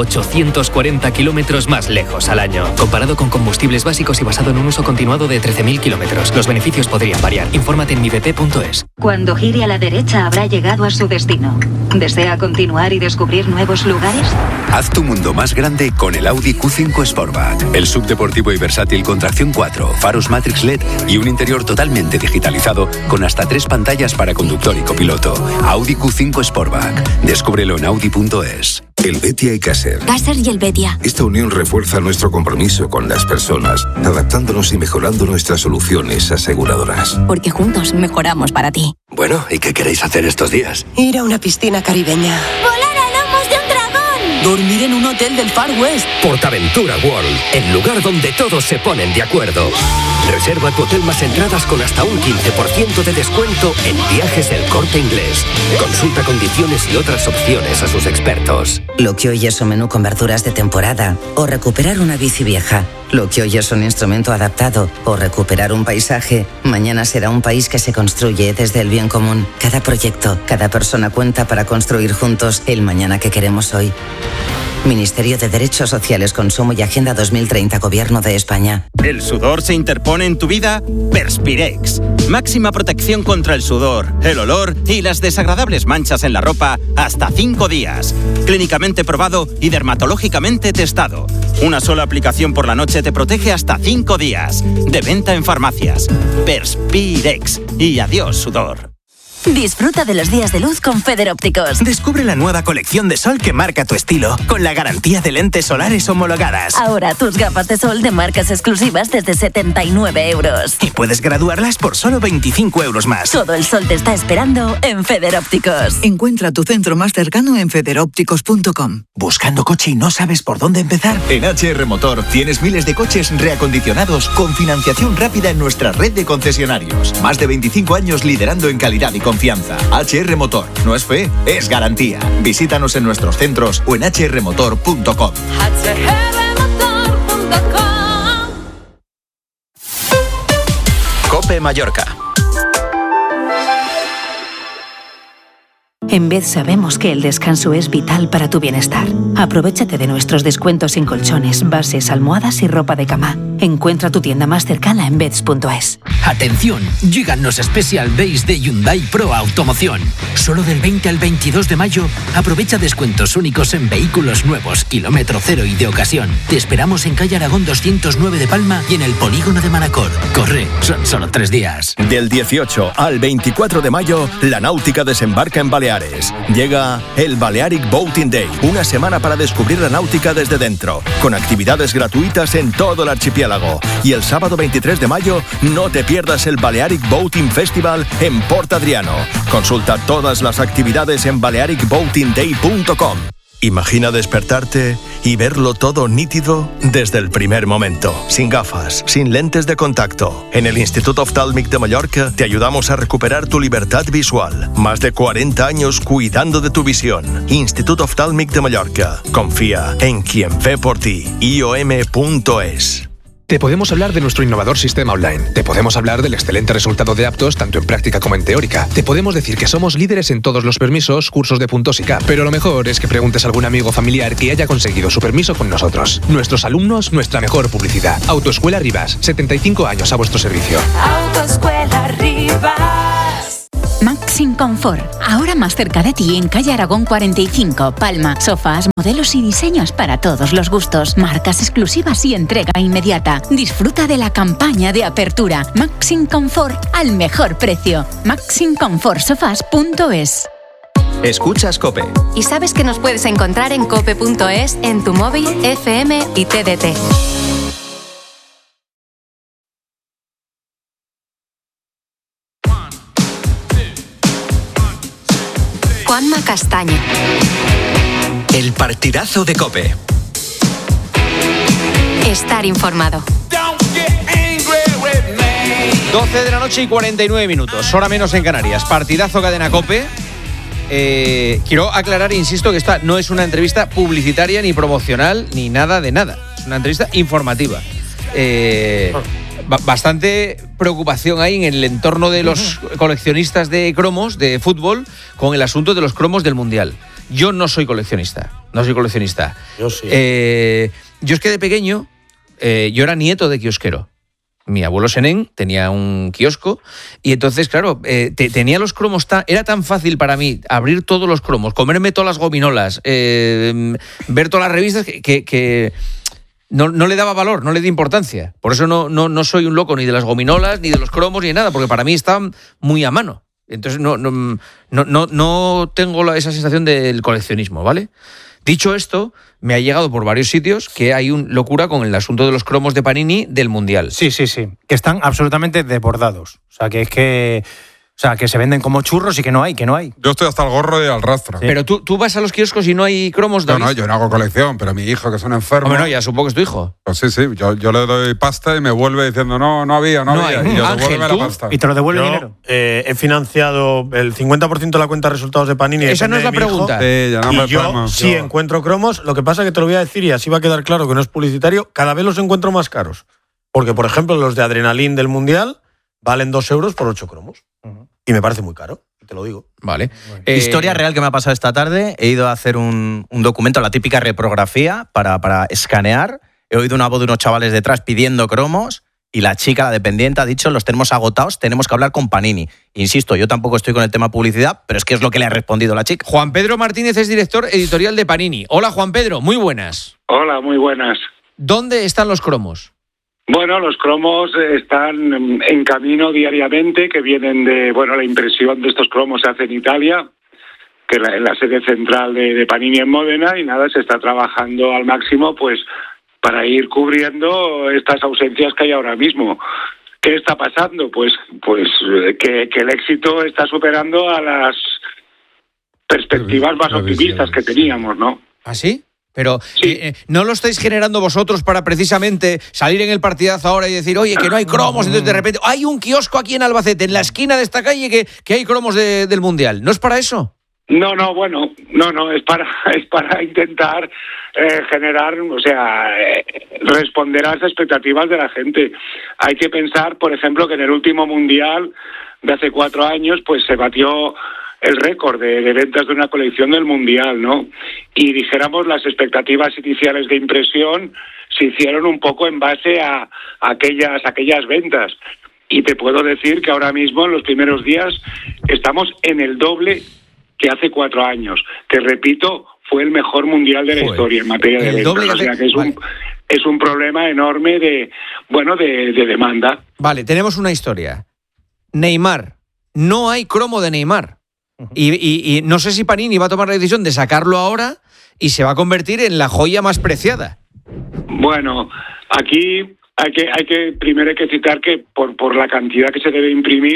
840 kilómetros más lejos al año. Comparado con combustibles básicos y basado en un uso continuado de 13.000 kilómetros. Los beneficios podrían variar. Infórmate en mibp.es. Cuando gire a la derecha habrá llegado a su destino. ¿Desea continuar y descubrir nuevos lugares? Haz tu mundo más grande con el Audi Q5 Sportback. El subdeportivo y versátil con tracción 4, faros Matrix LED y un interior totalmente digitalizado con hasta 3 pantallas para conductor y copiloto. Audi Q5 Sportback. Descúbrelo en audi.es. El Betia y Caser. Caser y el Betia. Esta unión refuerza nuestro compromiso con las personas, adaptándonos y mejorando nuestras soluciones aseguradoras. Porque juntos mejoramos para ti. Bueno, ¿y qué queréis hacer estos días? Ir a una piscina caribeña. ¡Volar a lomos de un dragón! Dormir en un hotel del Far West. Portaventura World, el lugar donde todos se ponen de acuerdo. Reserva tu hotel más entradas con hasta un 15% de descuento en Viajes El Corte Inglés. Consulta condiciones y otras opciones a sus expertos. Lo que hoy es un menú con verduras de temporada o recuperar una bici vieja. Lo que hoy es un instrumento adaptado o recuperar un paisaje, mañana será un país que se construye desde el bien común. Cada proyecto, cada persona cuenta para construir juntos el mañana que queremos hoy. Ministerio de Derechos Sociales, Consumo y Agenda 2030, Gobierno de España. ¿El sudor se interpone en tu vida? Perspirex. Máxima protección contra el sudor, el olor y las desagradables manchas en la ropa hasta 5 días. Clínicamente probado y dermatológicamente testado. Una sola aplicación por la noche te protege hasta 5 días. De venta en farmacias. Perspirex. Y adiós, sudor. Disfruta de los días de luz con Federópticos. Descubre la nueva colección de sol que marca tu estilo, con la garantía de lentes solares homologadas. Ahora tus gafas de sol de marcas exclusivas desde 79 euros. Y puedes graduarlas por solo 25 euros más. Todo el sol te está esperando en Federópticos. Encuentra tu centro más cercano en federópticos.com. ¿Buscando coche y no sabes por dónde empezar? En HR Motor tienes miles de coches reacondicionados con financiación rápida en nuestra red de concesionarios. Más de 25 años liderando en calidad y confianza. HR Motor. No es fe, es garantía. Visítanos en nuestros centros o en hrmotor.com. COPE Mallorca. En Bed sabemos que el descanso es vital para tu bienestar. Aprovéchate de nuestros descuentos en colchones, bases, almohadas y ropa de cama. Encuentra tu tienda más cercana en beds.es. Atención, llegan los Special Days de Hyundai Pro Automoción. Solo del 20 al 22 de mayo, aprovecha descuentos únicos en vehículos nuevos, kilómetro cero y de ocasión. Te esperamos en calle Aragón 209 de Palma y en el polígono de Manacor. Corre, son solo 3 días. Del 18 al 24 de mayo, la náutica desembarca en Baleares. Llega el Balearic Boating Day, una semana para descubrir la náutica desde dentro, con actividades gratuitas en todo el archipiélago. Y el sábado 23 de mayo, no te pierdas el Balearic Boating Festival en Port Adriano. Consulta todas las actividades en balearicboatingday.com. Imagina despertarte y verlo todo nítido desde el primer momento, sin gafas, sin lentes de contacto. En el Instituto Oftálmic de Mallorca te ayudamos a recuperar tu libertad visual. Más de 40 años cuidando de tu visión. Instituto Oftálmic de Mallorca. Confía en quien ve por ti. IOM.es. Te podemos hablar de nuestro innovador sistema online. Te podemos hablar del excelente resultado de aptos, tanto en práctica como en teórica. Te podemos decir que somos líderes en todos los permisos, cursos de puntos y CAP. Pero lo mejor es que preguntes a algún amigo o familiar que haya conseguido su permiso con nosotros. Nuestros alumnos, nuestra mejor publicidad. Autoescuela Rivas, 75 años a vuestro servicio. Autoescuela Rivas. Maxim Confort, ahora más cerca de ti en calle Aragón 45, Palma. Sofás, modelos y diseños para todos los gustos, marcas exclusivas y entrega inmediata. Disfruta de la campaña de apertura. Maxim Confort al mejor precio. maximcomfortsofas.es. Escuchas COPE. Y sabes que nos puedes encontrar en cope.es, en tu móvil, FM y TDT. Juanma Castaño. El partidazo de COPE. Estar informado. 12 de la noche y 49 minutos, hora menos en Canarias. Partidazo Cadena COPE. Quiero aclarar, insisto, que esta no es una entrevista publicitaria ni promocional ni nada de nada. Es una entrevista informativa. Bastante preocupación hay en el entorno de los coleccionistas de cromos de fútbol con el asunto de los cromos del Mundial. Yo no soy coleccionista. Yo sí. Yo es que de pequeño, yo era nieto de kiosquero. Mi abuelo Senén tenía un kiosco y entonces, claro, tenía los cromos era tan fácil para mí abrir todos los cromos, comerme todas las gominolas, ver todas las revistas que no le daba valor, no le di importancia. Por eso no soy un loco ni de las gominolas, ni de los cromos, ni de nada, porque para mí estaban muy a mano. Entonces no tengo esa sensación del coleccionismo, ¿vale? Dicho esto, me ha llegado por varios sitios que hay una locura con el asunto de los cromos de Panini del Mundial. Sí. Que están absolutamente desbordados. O sea, que se venden como churros y que no hay. Yo estoy hasta el gorro de Alrastra. Sí. Pero tú vas a los kioscos y no hay cromos, David. No, yo no hago colección, pero mi hijo, que es un enfermo... Bueno, ya supongo que es tu hijo. Pues sí, yo le doy pasta y me vuelve diciendo no había. Y yo devuélveme la pasta. ¿Y te lo devuelve dinero? He financiado el 50% de la cuenta de resultados de Panini. Esa no es la pregunta. Sí, encuentro cromos. Lo que pasa es que te lo voy a decir y así va a quedar claro que no es publicitario. Cada vez los encuentro más caros. Porque, por ejemplo, los de Adrenalin del Mundial valen 2 euros por 8 cromos. Y me parece muy caro, te lo digo. Vale. Historia real que me ha pasado esta tarde. He ido a hacer un documento, la típica reprografía, para escanear. He oído una voz de unos chavales detrás pidiendo cromos y la chica, la dependiente, ha dicho: los tenemos agotados, tenemos que hablar con Panini. Insisto, yo tampoco estoy con el tema publicidad, pero es que es lo que le ha respondido la chica. Juan Pedro Martínez es director editorial de Panini. Hola, Juan Pedro, muy buenas. Hola, muy buenas. ¿Dónde están los cromos? Bueno, los cromos están en camino diariamente, que vienen la impresión de estos cromos se hace en Italia, que es la sede central de Panini en Módena, y nada, se está trabajando al máximo pues para ir cubriendo estas ausencias que hay ahora mismo. ¿Qué está pasando? Pues que el éxito está superando a las perspectivas más optimistas que teníamos, ¿no? ¿Ah, sí? Pero ¿no lo estáis generando vosotros para precisamente salir en el partidazo ahora y decir, oye, que no hay cromos? Entonces de repente, hay un kiosco aquí en Albacete, en la esquina de esta calle, que hay cromos del Mundial. ¿No es para eso? No, es para intentar generar, responder a las expectativas de la gente. Hay que pensar, por ejemplo, que en el último Mundial de hace 4 años, pues se batió el récord de ventas de una colección del Mundial, ¿no? Y dijéramos, las expectativas iniciales de impresión se hicieron un poco en base a aquellas ventas. Y te puedo decir que ahora mismo, en los primeros días, estamos en el doble que hace 4 años, que repito, fue el mejor Mundial de la historia en materia de ventas. O sea que es un problema enorme de demanda. Vale, tenemos una historia. Neymar. No hay cromo de Neymar. Y no sé si Panini va a tomar la decisión de sacarlo ahora y se va a convertir en la joya más preciada. Bueno, aquí hay que primero citar que por la cantidad que se debe imprimir,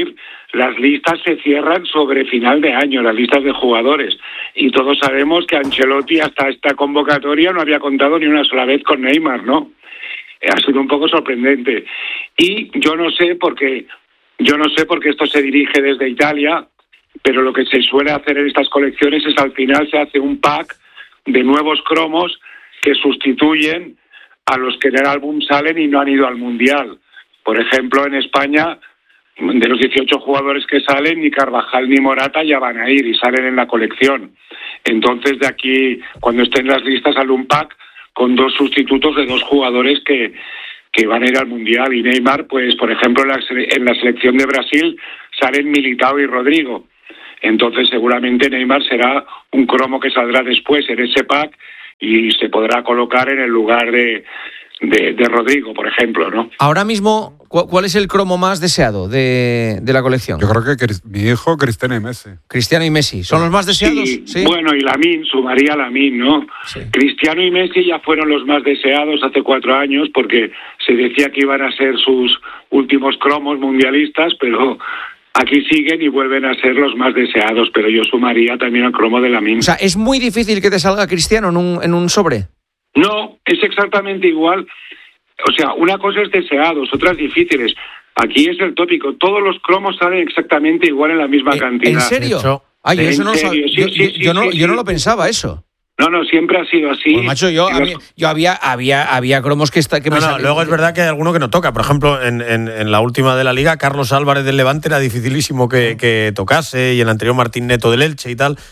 las listas se cierran sobre final de año, las listas de jugadores. Y todos sabemos que Ancelotti hasta esta convocatoria no había contado ni una sola vez con Neymar, ¿no? Ha sido un poco sorprendente. Y yo no sé por qué esto se dirige desde Italia, pero lo que se suele hacer en estas colecciones es al final se hace un pack de nuevos cromos que sustituyen a los que en el álbum salen y no han ido al Mundial. Por ejemplo, en España, de los 18 jugadores que salen, ni Carvajal ni Morata ya van a ir y salen en la colección. Entonces, de aquí, cuando estén las listas, sale un pack con 2 sustitutos de 2 jugadores que van a ir al Mundial. Y Neymar, pues, por ejemplo, en la selección de Brasil salen Militao y Rodrigo. Entonces, seguramente Neymar será un cromo que saldrá después en ese pack y se podrá colocar en el lugar de Rodrigo, por ejemplo, ¿no? Ahora mismo, ¿cuál es el cromo más deseado de la colección? Yo creo que mi hijo, Cristiano y Messi. Cristiano y Messi, ¿son los más deseados? Sí. Bueno, y Lamine, sumaría Lamine, ¿no? Sí. Cristiano y Messi ya fueron los más deseados hace 4 años porque se decía que iban a ser sus últimos cromos mundialistas, pero aquí siguen y vuelven a ser los más deseados, pero yo sumaría también el cromo de Lamine. O sea, ¿es muy difícil que te salga Cristiano en un sobre? No, es exactamente igual. O sea, una cosa es deseados, otras difíciles. Aquí es el tópico. Todos los cromos salen exactamente igual en la misma cantidad. ¿En serio? Ay, yo eso no sabía. Yo no lo pensaba eso. No, siempre ha sido así. Pues macho, yo había cromos que me salían. Luego es verdad que hay alguno que no toca. Por ejemplo, en la última de la Liga, Carlos Álvarez del Levante era dificilísimo que tocase, y el anterior Martín Neto del Elche y tal.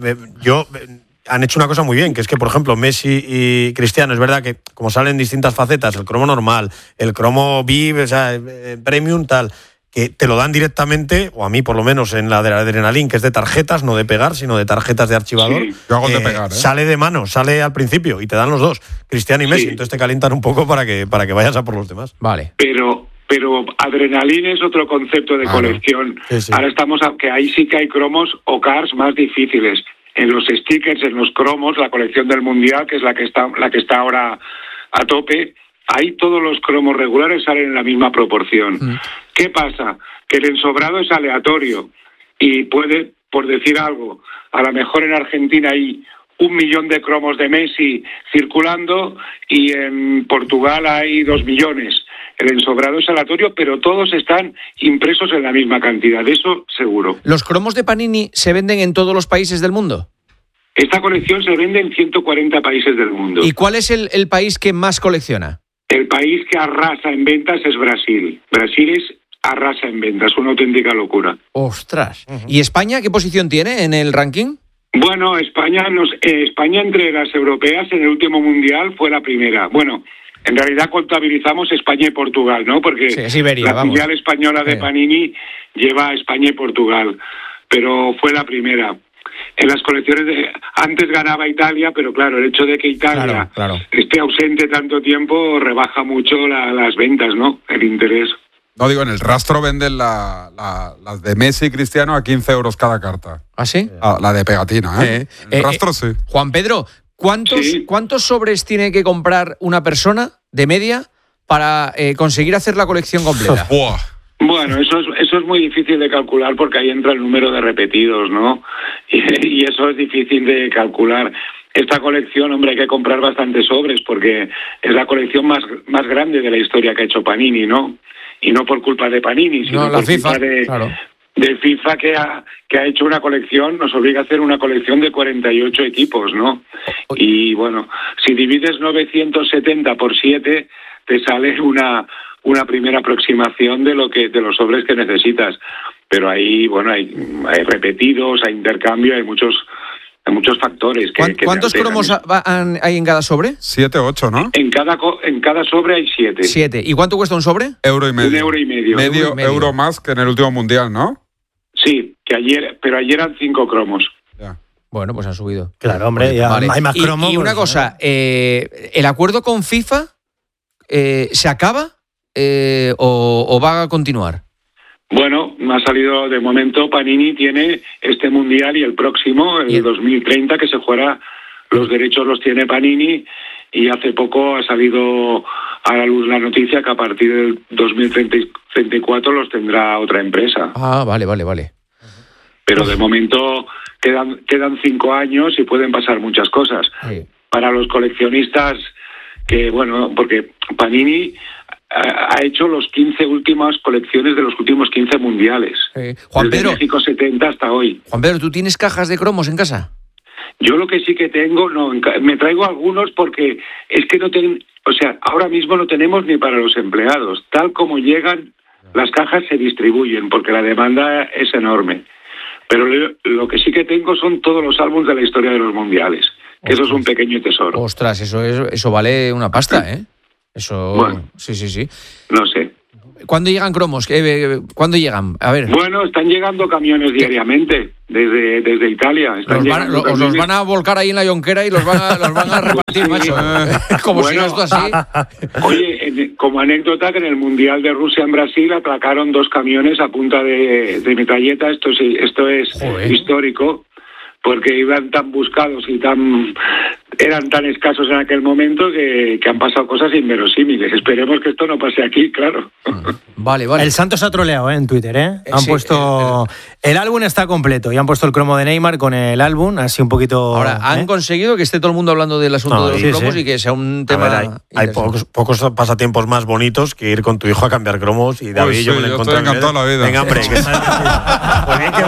Han hecho una cosa muy bien, que es que, por ejemplo, Messi y Cristiano, es verdad que como salen distintas facetas, el cromo normal, el cromo VIP, o sea, premium, tal, que te lo dan directamente, o a mí por lo menos en la de la Adrenalin, que es de tarjetas, no de pegar, sino de tarjetas de archivador. Sí, yo hago de pegar, Sale de mano, sale al principio y te dan los dos, Cristiano y Messi, entonces te calientan un poco para que vayas a por los demás. Vale. Pero Adrenalin es otro concepto de colección. Sí. Ahora estamos que ahí sí que hay cromos o cards más difíciles. En los stickers, en los cromos, la colección del Mundial, que es la que está ahora a tope, ahí todos los cromos regulares salen en la misma proporción. ¿Qué pasa? Que el ensobrado es aleatorio y puede, por decir algo, a lo mejor en Argentina hay 1 millón de cromos de Messi circulando y en Portugal hay 2 millones. El ensobrado es aleatorio, pero todos están impresos en la misma cantidad, eso seguro. ¿Los cromos de Panini se venden en todos los países del mundo? Esta colección se vende en 140 países del mundo. ¿Y cuál es el país que más colecciona? El país que arrasa en ventas es Brasil. Brasil arrasa en ventas, una auténtica locura. ¡Ostras! ¿Y España qué posición tiene en el ranking? Bueno, España entre las europeas en el último Mundial fue la primera. Bueno, en realidad contabilizamos España y Portugal, ¿no? Porque Iberia, la filial española de Panini lleva a España y Portugal, pero fue la primera. En las colecciones antes ganaba Italia, pero claro, el hecho de que Italia esté ausente tanto tiempo rebaja mucho las ventas, ¿no? El interés. No, digo, en el rastro venden las de Messi y Cristiano a 15 euros cada carta. ¿Ah, sí? La de pegatina, ¿eh? El rastro sí. Juan Pedro, ¿cuántos sobres tiene que comprar una persona de media para conseguir hacer la colección completa? Bueno, eso es muy difícil de calcular porque ahí entra el número de repetidos, ¿no? Y eso es difícil de calcular. Esta colección, hombre, hay que comprar bastantes sobres porque es la colección más grande de la historia que ha hecho Panini, ¿no? Y no por culpa de Panini, sino por culpa de FIFA que ha hecho una colección, nos obliga a hacer una colección de 48 equipos, ¿no? Y bueno, si divides 970 por 7, te sale una primera aproximación de los sobres que necesitas. Pero ahí, bueno, hay repetidos, hay intercambio, hay muchos factores. ¿Cuántos cromos hay en cada sobre? 7 o 8, ¿no? En cada sobre hay 7. 7. ¿Y cuánto cuesta un sobre? €1,50. €1,50. Medio euro más que en el último Mundial, ¿no? Sí, pero ayer eran 5 cromos. Ya. Bueno, pues han subido. Claro, hombre, ya hay más cromos. Y una cosa, ¿el acuerdo con FIFA se acaba o va a continuar? Bueno, ha salido de momento, Panini tiene este Mundial y el próximo, el 2030, que se jugará, los derechos los tiene Panini, y hace poco ha salido a la luz la noticia que a partir del 2030 34 los tendrá otra empresa. Ah, vale. Pero de momento quedan 5 años y pueden pasar muchas cosas. Sí. Para los coleccionistas, que bueno, porque Panini ha hecho los 15 últimas colecciones de los últimos 15 mundiales. Juan Desde Pedro, México 70 hasta hoy. Juan Pedro, ¿tú tienes cajas de cromos en casa? Yo lo que sí que tengo, me traigo algunos porque es que ahora mismo no tenemos ni para los empleados. Tal como llegan, las cajas se distribuyen porque la demanda es enorme. Pero lo que sí que tengo son todos los álbumes de la historia de los mundiales. Que eso es un pequeño tesoro. Ostras, eso vale una pasta, ¿eh? Eso, bueno, sí. No sé. ¿Cuándo llegan cromos? ¿Cuándo llegan? A ver. Bueno, están llegando camiones diariamente desde Italia. Los van a volcar ahí en la yonquera y los van a repartir, sí, macho. Como bueno, si no esto así. Oye, como anécdota, que en el Mundial de Rusia en Brasil atracaron 2 camiones a punta de metralleta. Esto es histórico, porque iban tan buscados y eran tan escasos en aquel momento que han pasado cosas inverosímiles. Esperemos que esto no pase aquí, claro. Vale. El Santos ha troleado en Twitter, ¿eh? Han puesto... El álbum está completo y han puesto el cromo de Neymar con el álbum, así un poquito... Ahora, han conseguido que esté todo el mundo hablando del asunto de los cromos y que sea un tema... Hay pocos pasatiempos más bonitos que ir con tu hijo a cambiar cromos y David yo me lo encontré. Estoy encantado la vida. Venga, hombre. Pues bien que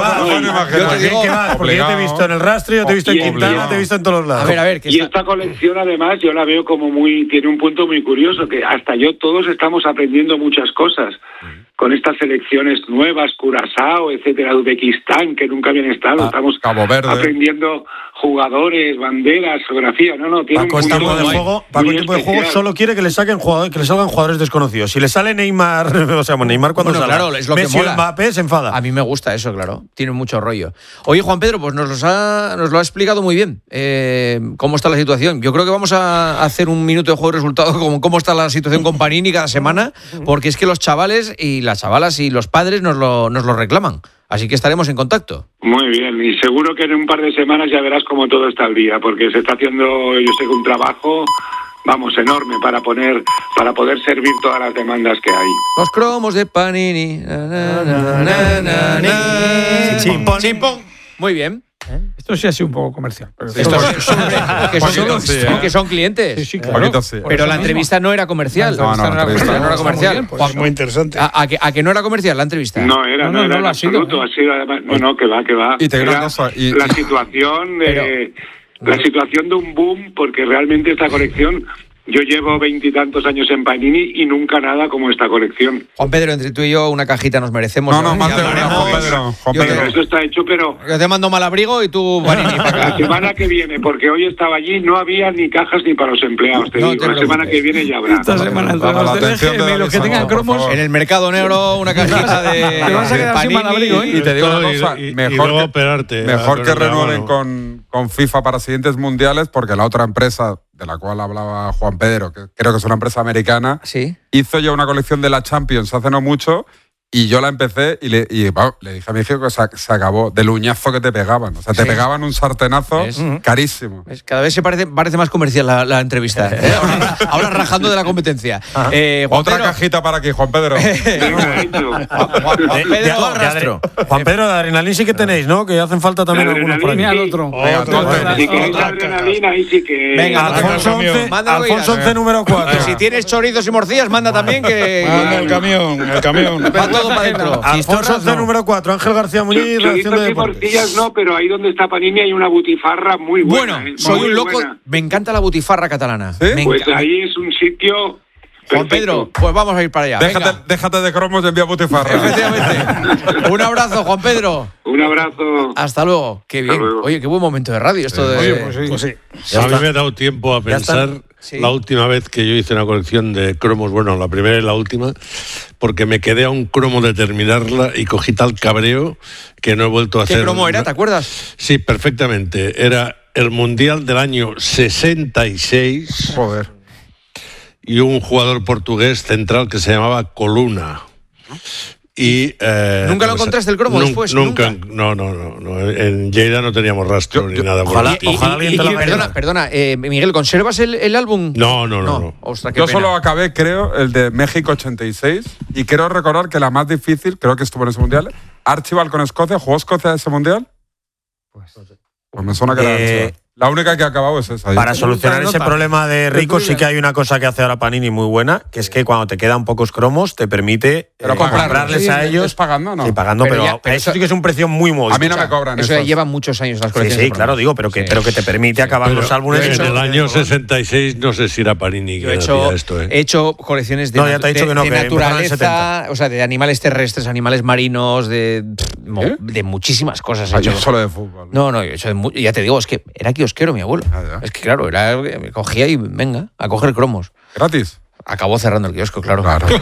vas. Porque yo te he visto en el Rastro, yo te he visto en Quintana, te he visto en todos los lados. A ver, y esta colección, además, yo la veo como tiene un punto muy curioso, que hasta todos estamos aprendiendo muchas cosas con estas selecciones nuevas, Curazao, etcétera, Uzbekistán, que nunca habían estado. Estamos Cabo Verde. aprendiendo jugadores, banderas, geografía. Tiene Paco, este tipo de juego solo quiere que le salgan jugadores desconocidos. Si le sale Neymar, Neymar cuando salga, claro, es lo Messi que mola. o Mbappé se enfada. A mí me gusta eso, claro. Tiene mucho rollo. Oye, Juan Pedro, pues nos lo ha explicado muy bien cómo está la situación. Yo creo que vamos a hacer un minuto de juego de resultados como cómo está la situación con Panini cada semana, porque es que los chavales y las chavalas y los padres nos lo reclaman. Así que estaremos en contacto. Muy bien, y seguro que en un par de semanas ya verás cómo todo está al día, porque se está haciendo, yo sé que un trabajo, enorme para poder servir todas las demandas que hay. Los cromos de Panini. Chimpón. Muy bien. Esto sí ha sido un poco comercial. Que son clientes. Sí, claro. Pero la entrevista no era comercial. No era comercial. Pues muy interesante. ¿A que no era comercial la entrevista? No era en absoluto. Ha sido además, que va. Y te digo una cosa. La situación de un boom, porque realmente esta colección... Yo llevo 20 y tantos años en Panini y nunca nada como esta colección. Juan Pedro, entre tú y yo una cajita nos merecemos. Juan Pedro. Eso está hecho, pero... Yo te mando Malabrigo y tú Panini para acá. La semana que viene, porque hoy estaba allí, no había ni cajas ni para los empleados. La semana que viene ya habrá. Esta semana entre los que tengan cromos... En el mercado negro una cajita de... Te vas a quedar sin Malabrigo, ¿eh? Y te digo una cosa, mejor que renueven con FIFA para siguientes mundiales, porque la otra empresa de la cual hablaba Juan Pedro, que creo que es una empresa americana, hizo ya una colección de la Champions hace no mucho, y yo la empecé y le dije a mi hijo que se acabó del uñazo que te pegaban. O sea, te pegaban un sartenazo carísimo. Cada vez parece más comercial la entrevista. Ahora rajando de la competencia. Otra cajita para aquí, Juan Pedro. Juan Pedro, de adrenalina sí que tenéis, ¿no? Que hacen falta también algunos por ahí. Mira el otro. Si queréis adrenalina, ahí sí que... Venga, Alfonso 11, número 4. Si tienes chorizos y morcillas, manda también que... el camión. Todo para adentro. Alfonso 11, número 4. Ángel García Muñiz, redacción de deportes. Morcillas no, pero ahí donde está Panini hay una butifarra muy buena. Bueno, soy un loco. Buena. Me encanta la butifarra catalana. Pues ahí es un sitio... Juan Pedro, pues vamos a ir para allá. Déjate de cromos y envía butifarra. Efectivamente. Un abrazo, Juan Pedro. Un abrazo. Hasta luego. Qué bien. Oye, qué buen momento de radio esto de... Oye, pues sí. A mí me ha dado tiempo a pensar la última vez que yo hice una colección de cromos, bueno, la primera y la última, porque me quedé a un cromo de terminarla y cogí tal cabreo que no he vuelto a hacer. ¿Qué cromo era? ¿Te acuerdas? Sí, perfectamente. Era el Mundial del año 66. Joder. Y un jugador portugués central que se llamaba Coluna. Y, ¿Nunca lo encontraste el cromo después? Nunca. No. En Lleida no teníamos rastro ni nada. Ojalá alguien te lo Perdona, Miguel, ¿conservas el álbum? No. Ostras, qué Yo pena. solo acabé, creo, el de México 86 y quiero recordar que la más difícil, creo que estuvo en ese mundial, Archibald con Escocia. ¿Jugó Escocia ese mundial? Pues me suena que era Archibald. La única que ha acabado es esa. Para solucionar ese problema de Rico, sí que hay una cosa que hace ahora Panini muy buena, que es que cuando te quedan pocos cromos, te permite comprarles a ellos. Pagando, ¿no? Sí, pagando, pero eso sí que es un precio muy módico. A mí no me cobran eso. Ya lleva muchos años las colecciones. Sí, claro, digo, pero que te permite acabar los álbumes. En el año 66, no sé si era Panini que hacía esto. He hecho colecciones de, ya te he dicho que no, de que naturaleza, o sea, de animales terrestres, animales marinos, de muchísimas cosas. Yo solo de fútbol. No, yo he hecho ya te digo, es que era kiosquero mi abuelo. Es que claro, me cogía y venga, a coger cromos. ¿Gratis? Acabó cerrando el kiosco, claro.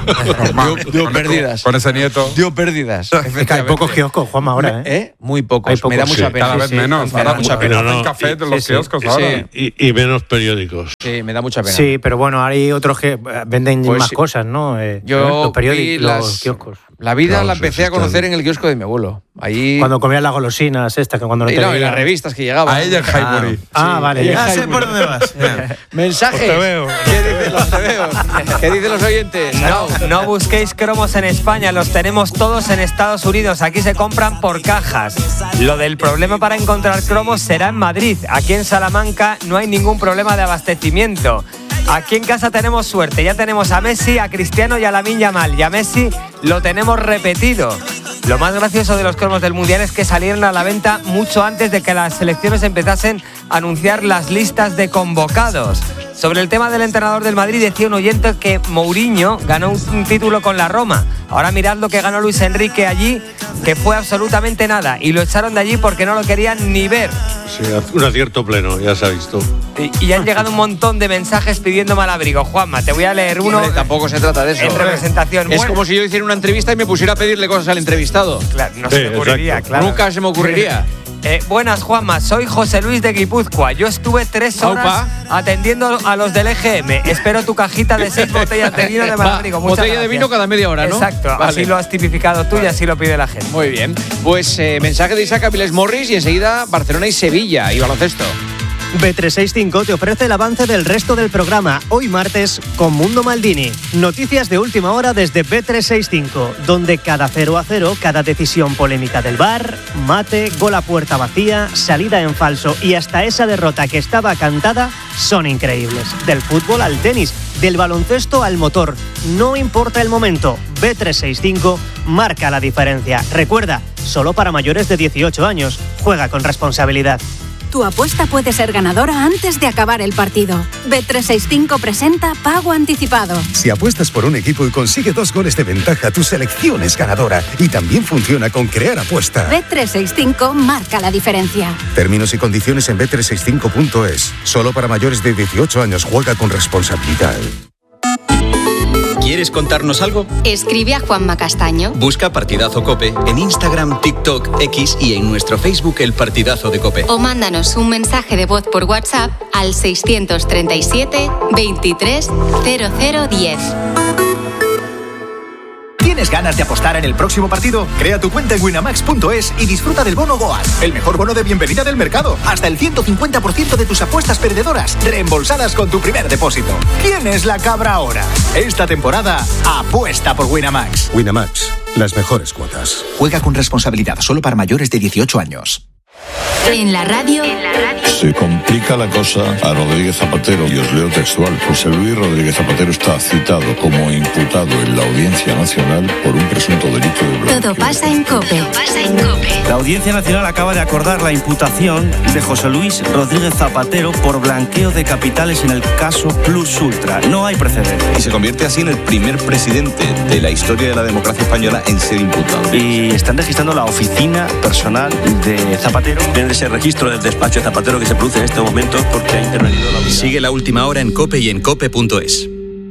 Dio pérdidas. Con ese nieto. Dio pérdidas. Hay pocos kioscos, Juanma, ahora, Muy pocos. Me da mucha pena. Cada vez menos. Me da mucha pena. Hacen café de los kioscos ahora. Y menos periódicos. Sí, me da mucha pena. Sí, pero bueno, hay otros que venden más cosas, ¿no? Yo los periódicos, los kioscos. La vida la empecé a conocer en el kiosco de mi abuelo. Ahí... Cuando comías las golosinas, que cuando no te y las revistas que llegaban. A ella en Highbury. Vale. Ya sé por dónde vas. Mensajes. Te veo. ¿Qué dicen los tebeos? ¿Qué dicen los oyentes? No busquéis cromos en España, los tenemos todos en Estados Unidos. Aquí se compran por cajas. Lo del problema para encontrar cromos será en Madrid. Aquí en Salamanca no hay ningún problema de abastecimiento. Aquí en casa tenemos suerte, ya tenemos a Messi, a Cristiano y a Lamine Yamal. Y a Messi lo tenemos repetido. Lo más gracioso de los cromos del Mundial es que salieron a la venta mucho antes de que las selecciones empezasen a anunciar las listas de convocados. Sobre el tema del entrenador del Madrid, decía un oyente que Mourinho ganó un título con la Roma. Ahora mirad lo que ganó Luis Enrique allí, que fue absolutamente nada. Y lo echaron de allí porque no lo querían ni ver. Sí, un acierto pleno, ya se ha visto. Y han llegado un montón de mensajes pidiéndome al abrigo. Juanma, te voy a leer uno. Tampoco se trata de eso. En representación. Es como si yo hiciera una entrevista y me pusiera a pedirle cosas al entrevistado. Claro, no se me ocurriría, claro. Nunca se me ocurriría. Buenas, Juanma, soy José Luis de Guipúzcoa. Yo estuve 3 horas atendiendo a los del EGM. Espero tu cajita de 6 botellas de vino de Malabrigo. Botella de vino cada media hora, ¿no? Exacto, así lo has tipificado tú y así lo pide la gente. Muy bien. Pues mensaje de Isaac Aviles Morris y enseguida Barcelona y Sevilla y baloncesto. Bet365 te ofrece el avance del resto del programa, hoy martes, con Mundo Maldini. Noticias de última hora desde Bet365, donde cada 0-0, cada decisión polémica del VAR, mate, gol a puerta vacía, salida en falso y hasta esa derrota que estaba cantada, son increíbles. Del fútbol al tenis, del baloncesto al motor. No importa el momento, Bet365 marca la diferencia. Recuerda, solo para mayores de 18 años. Juega con responsabilidad. Tu apuesta puede ser ganadora antes de acabar el partido. Bet365 presenta Pago Anticipado. Si apuestas por un equipo y consigue 2 goles de ventaja, tu selección es ganadora. Y también funciona con Crear Apuesta. Bet365 marca la diferencia. Términos y condiciones en bet365.es. Solo para mayores de 18 años. Juega con responsabilidad. ¿Quieres contarnos algo? Escribe a Juanma Castaño. Busca Partidazo COPE en Instagram, TikTok, X y en nuestro Facebook El Partidazo de COPE. O mándanos un mensaje de voz por WhatsApp al 637 23 0010. ¿Tienes ganas de apostar en el próximo partido? Crea tu cuenta en winamax.es y disfruta del bono Goal, el mejor bono de bienvenida del mercado. Hasta el 150% de tus apuestas perdedoras reembolsadas con tu primer depósito. ¿Quién es la cabra ahora? Esta temporada, apuesta por Winamax. Winamax, las mejores cuotas. Juega con responsabilidad, solo para mayores de 18 años. En la radio. Se complica la cosa a Rodríguez Zapatero y os leo textual. José Luis Rodríguez Zapatero está citado como imputado en la Audiencia Nacional por un presunto delito de blanqueo. Todo pasa en COPE. La Audiencia Nacional acaba de acordar la imputación de José Luis Rodríguez Zapatero por blanqueo de capitales en el caso Plus Ultra. No hay precedentes. Y se convierte así en el primer presidente de la historia de la democracia española en ser imputado. Y están registrando la oficina personal de Zapatero. Tiene ese registro del despacho de Zapatero que se produce en este momento porque ha intervenido la... Sigue la última hora en COPE y en COPE.es.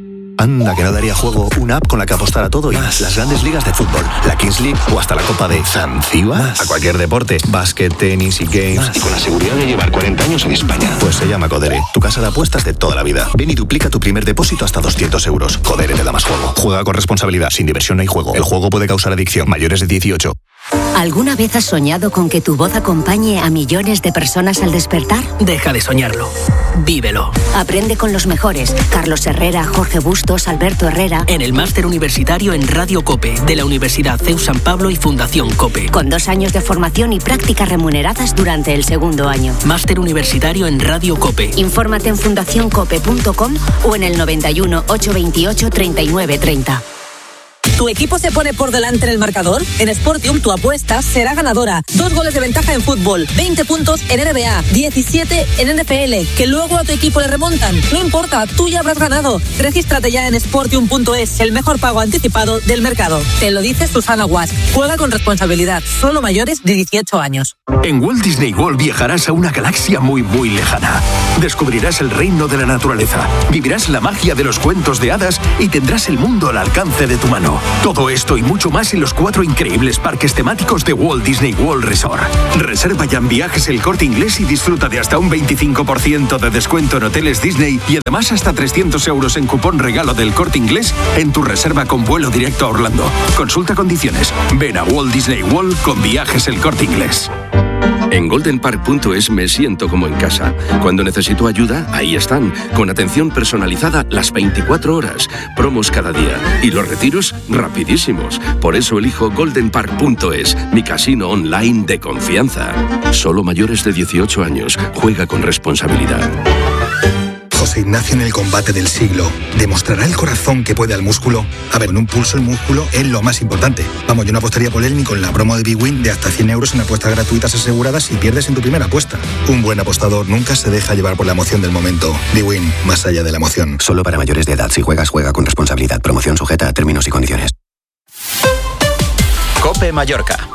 Anda, que no daría juego una app con la que apostar a todo y más. Las grandes ligas de fútbol, la Kings League o hasta la Copa de Zanzíbar. A cualquier deporte, básquet, tenis y games. Y con la seguridad de llevar 40 años en España. Pues se llama Codere, tu casa de apuestas de toda la vida. Ven y duplica tu primer depósito hasta 200 euros. Codere te da más juego. Juega con responsabilidad, sin diversión no hay juego. El juego puede causar adicción. Mayores de 18. ¿Alguna vez has soñado con que tu voz acompañe a millones de personas al despertar? Deja de soñarlo. Vívelo. Aprende con los mejores. Carlos Herrera, Jorge Bustos, Alberto Herrera. En el máster universitario en Radio COPE, de la Universidad CEU San Pablo y Fundación COPE. Con 2 años de formación y prácticas remuneradas durante el segundo año. Máster universitario en Radio COPE. Infórmate en fundacioncope.com o en el 91 828 3930. ¿Tu equipo se pone por delante en el marcador? En Sportium tu apuesta será ganadora. 2 goles de ventaja en fútbol, 20 puntos en NBA, 17 en NFL, que luego a tu equipo le remontan. No importa, tú ya habrás ganado. Regístrate ya en Sportium.es, el mejor pago anticipado del mercado. Te lo dice Susana Guas. Juega con responsabilidad, solo mayores de 18 años. En Walt Disney World viajarás a una galaxia muy lejana. Descubrirás el reino de la naturaleza, vivirás la magia de los cuentos de hadas y tendrás el mundo al alcance de tu mano. Todo esto y mucho más en los 4 increíbles parques temáticos de Walt Disney World Resort. Reserva ya en Viajes El Corte Inglés y disfruta de hasta un 25% de descuento en hoteles Disney y además hasta 300 euros en cupón regalo del Corte Inglés en tu reserva con vuelo directo a Orlando. Consulta condiciones. Ven a Walt Disney World con Viajes El Corte Inglés. En goldenpark.es me siento como en casa. Cuando necesito ayuda, ahí están, con atención personalizada las 24 horas, promos cada día y los retiros rapidísimos. Por eso elijo goldenpark.es, mi casino online de confianza. Solo mayores de 18 años. Juega con responsabilidad. José Ignacio en el combate del siglo. ¿Demostrará el corazón que puede al músculo? A ver, en un pulso el músculo es lo más importante. Vamos, yo no apostaría por él ni con la promo de Big Win de hasta 100 euros en apuestas gratuitas aseguradas si pierdes en tu primera apuesta. Un buen apostador nunca se deja llevar por la emoción del momento. Big Win, más allá de la emoción. Solo para mayores de edad. Si juegas, juega con responsabilidad. Promoción sujeta a términos y condiciones. COPE Mallorca.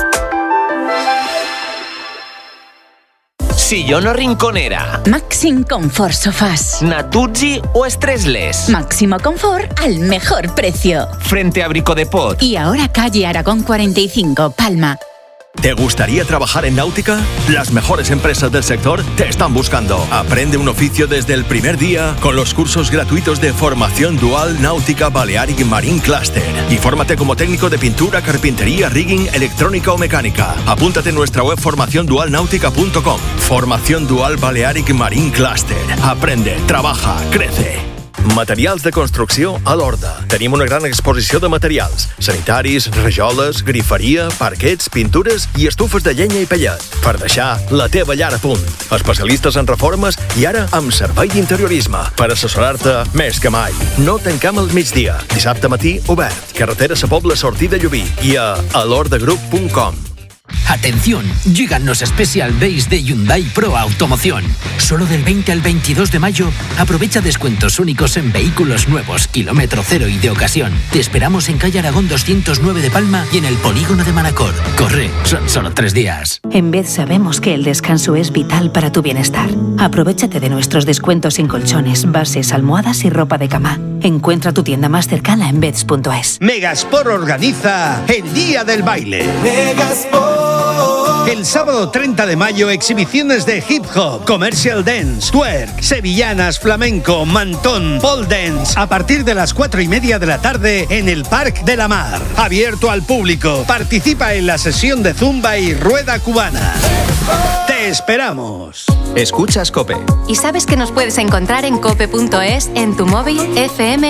Sillón o rinconera. Maxim Confort Sofás. Natuzzi o Stressless. Máximo confort al mejor precio. Frente a Brico de Pot. Y ahora calle Aragón 45, Palma. ¿Te gustaría trabajar en náutica? Las mejores empresas del sector te están buscando. Aprende un oficio desde el primer día con los cursos gratuitos de formación dual Náutica Balearic Marine Cluster. Y fórmate como técnico de pintura, carpintería, rigging, electrónica o mecánica. Apúntate en nuestra web formaciondualnautica.com. Formación Dual Balearic Marine Cluster. Aprende, trabaja, crece. Materials de construcció a l'Horda. Tenim una gran exposició de materials. Sanitaris, rajoles, griferia, parquets, pintures i estufes de llenya i pellet. Per deixar la teva llar a punt. Especialistes en reformes i ara amb servei d'interiorisme. Per assessorar-te més que mai. No tanquem al migdia. Dissabte matí obert. Carretera Sa Pobla, sortida Llubí. I a alordagroup.com. Atención, llegan los Special Days de Hyundai Pro Automoción. Solo del 20 al 22 de mayo, aprovecha descuentos únicos en vehículos nuevos, kilómetro cero y de ocasión. Te esperamos en calle Aragón 209 de Palma y en el polígono de Manacor. Corre, son solo 3 días. En Bed sabemos que el descanso es vital para tu bienestar. Aprovéchate de nuestros descuentos en colchones, bases, almohadas y ropa de cama. Encuentra tu tienda más cercana en beds.es. Megasport organiza el Día del Baile. Megasport. El sábado 30 de mayo, exhibiciones de hip hop, commercial dance, twerk, sevillanas, flamenco, mantón, pole dance, a partir de las 4:30 de la tarde en el Parc de la Mar. Abierto al público. Participa en la sesión de zumba y rueda cubana. ¡Te esperamos! Escuchas COPE. ¿Y sabes que nos puedes encontrar en cope.es, en tu móvil, FM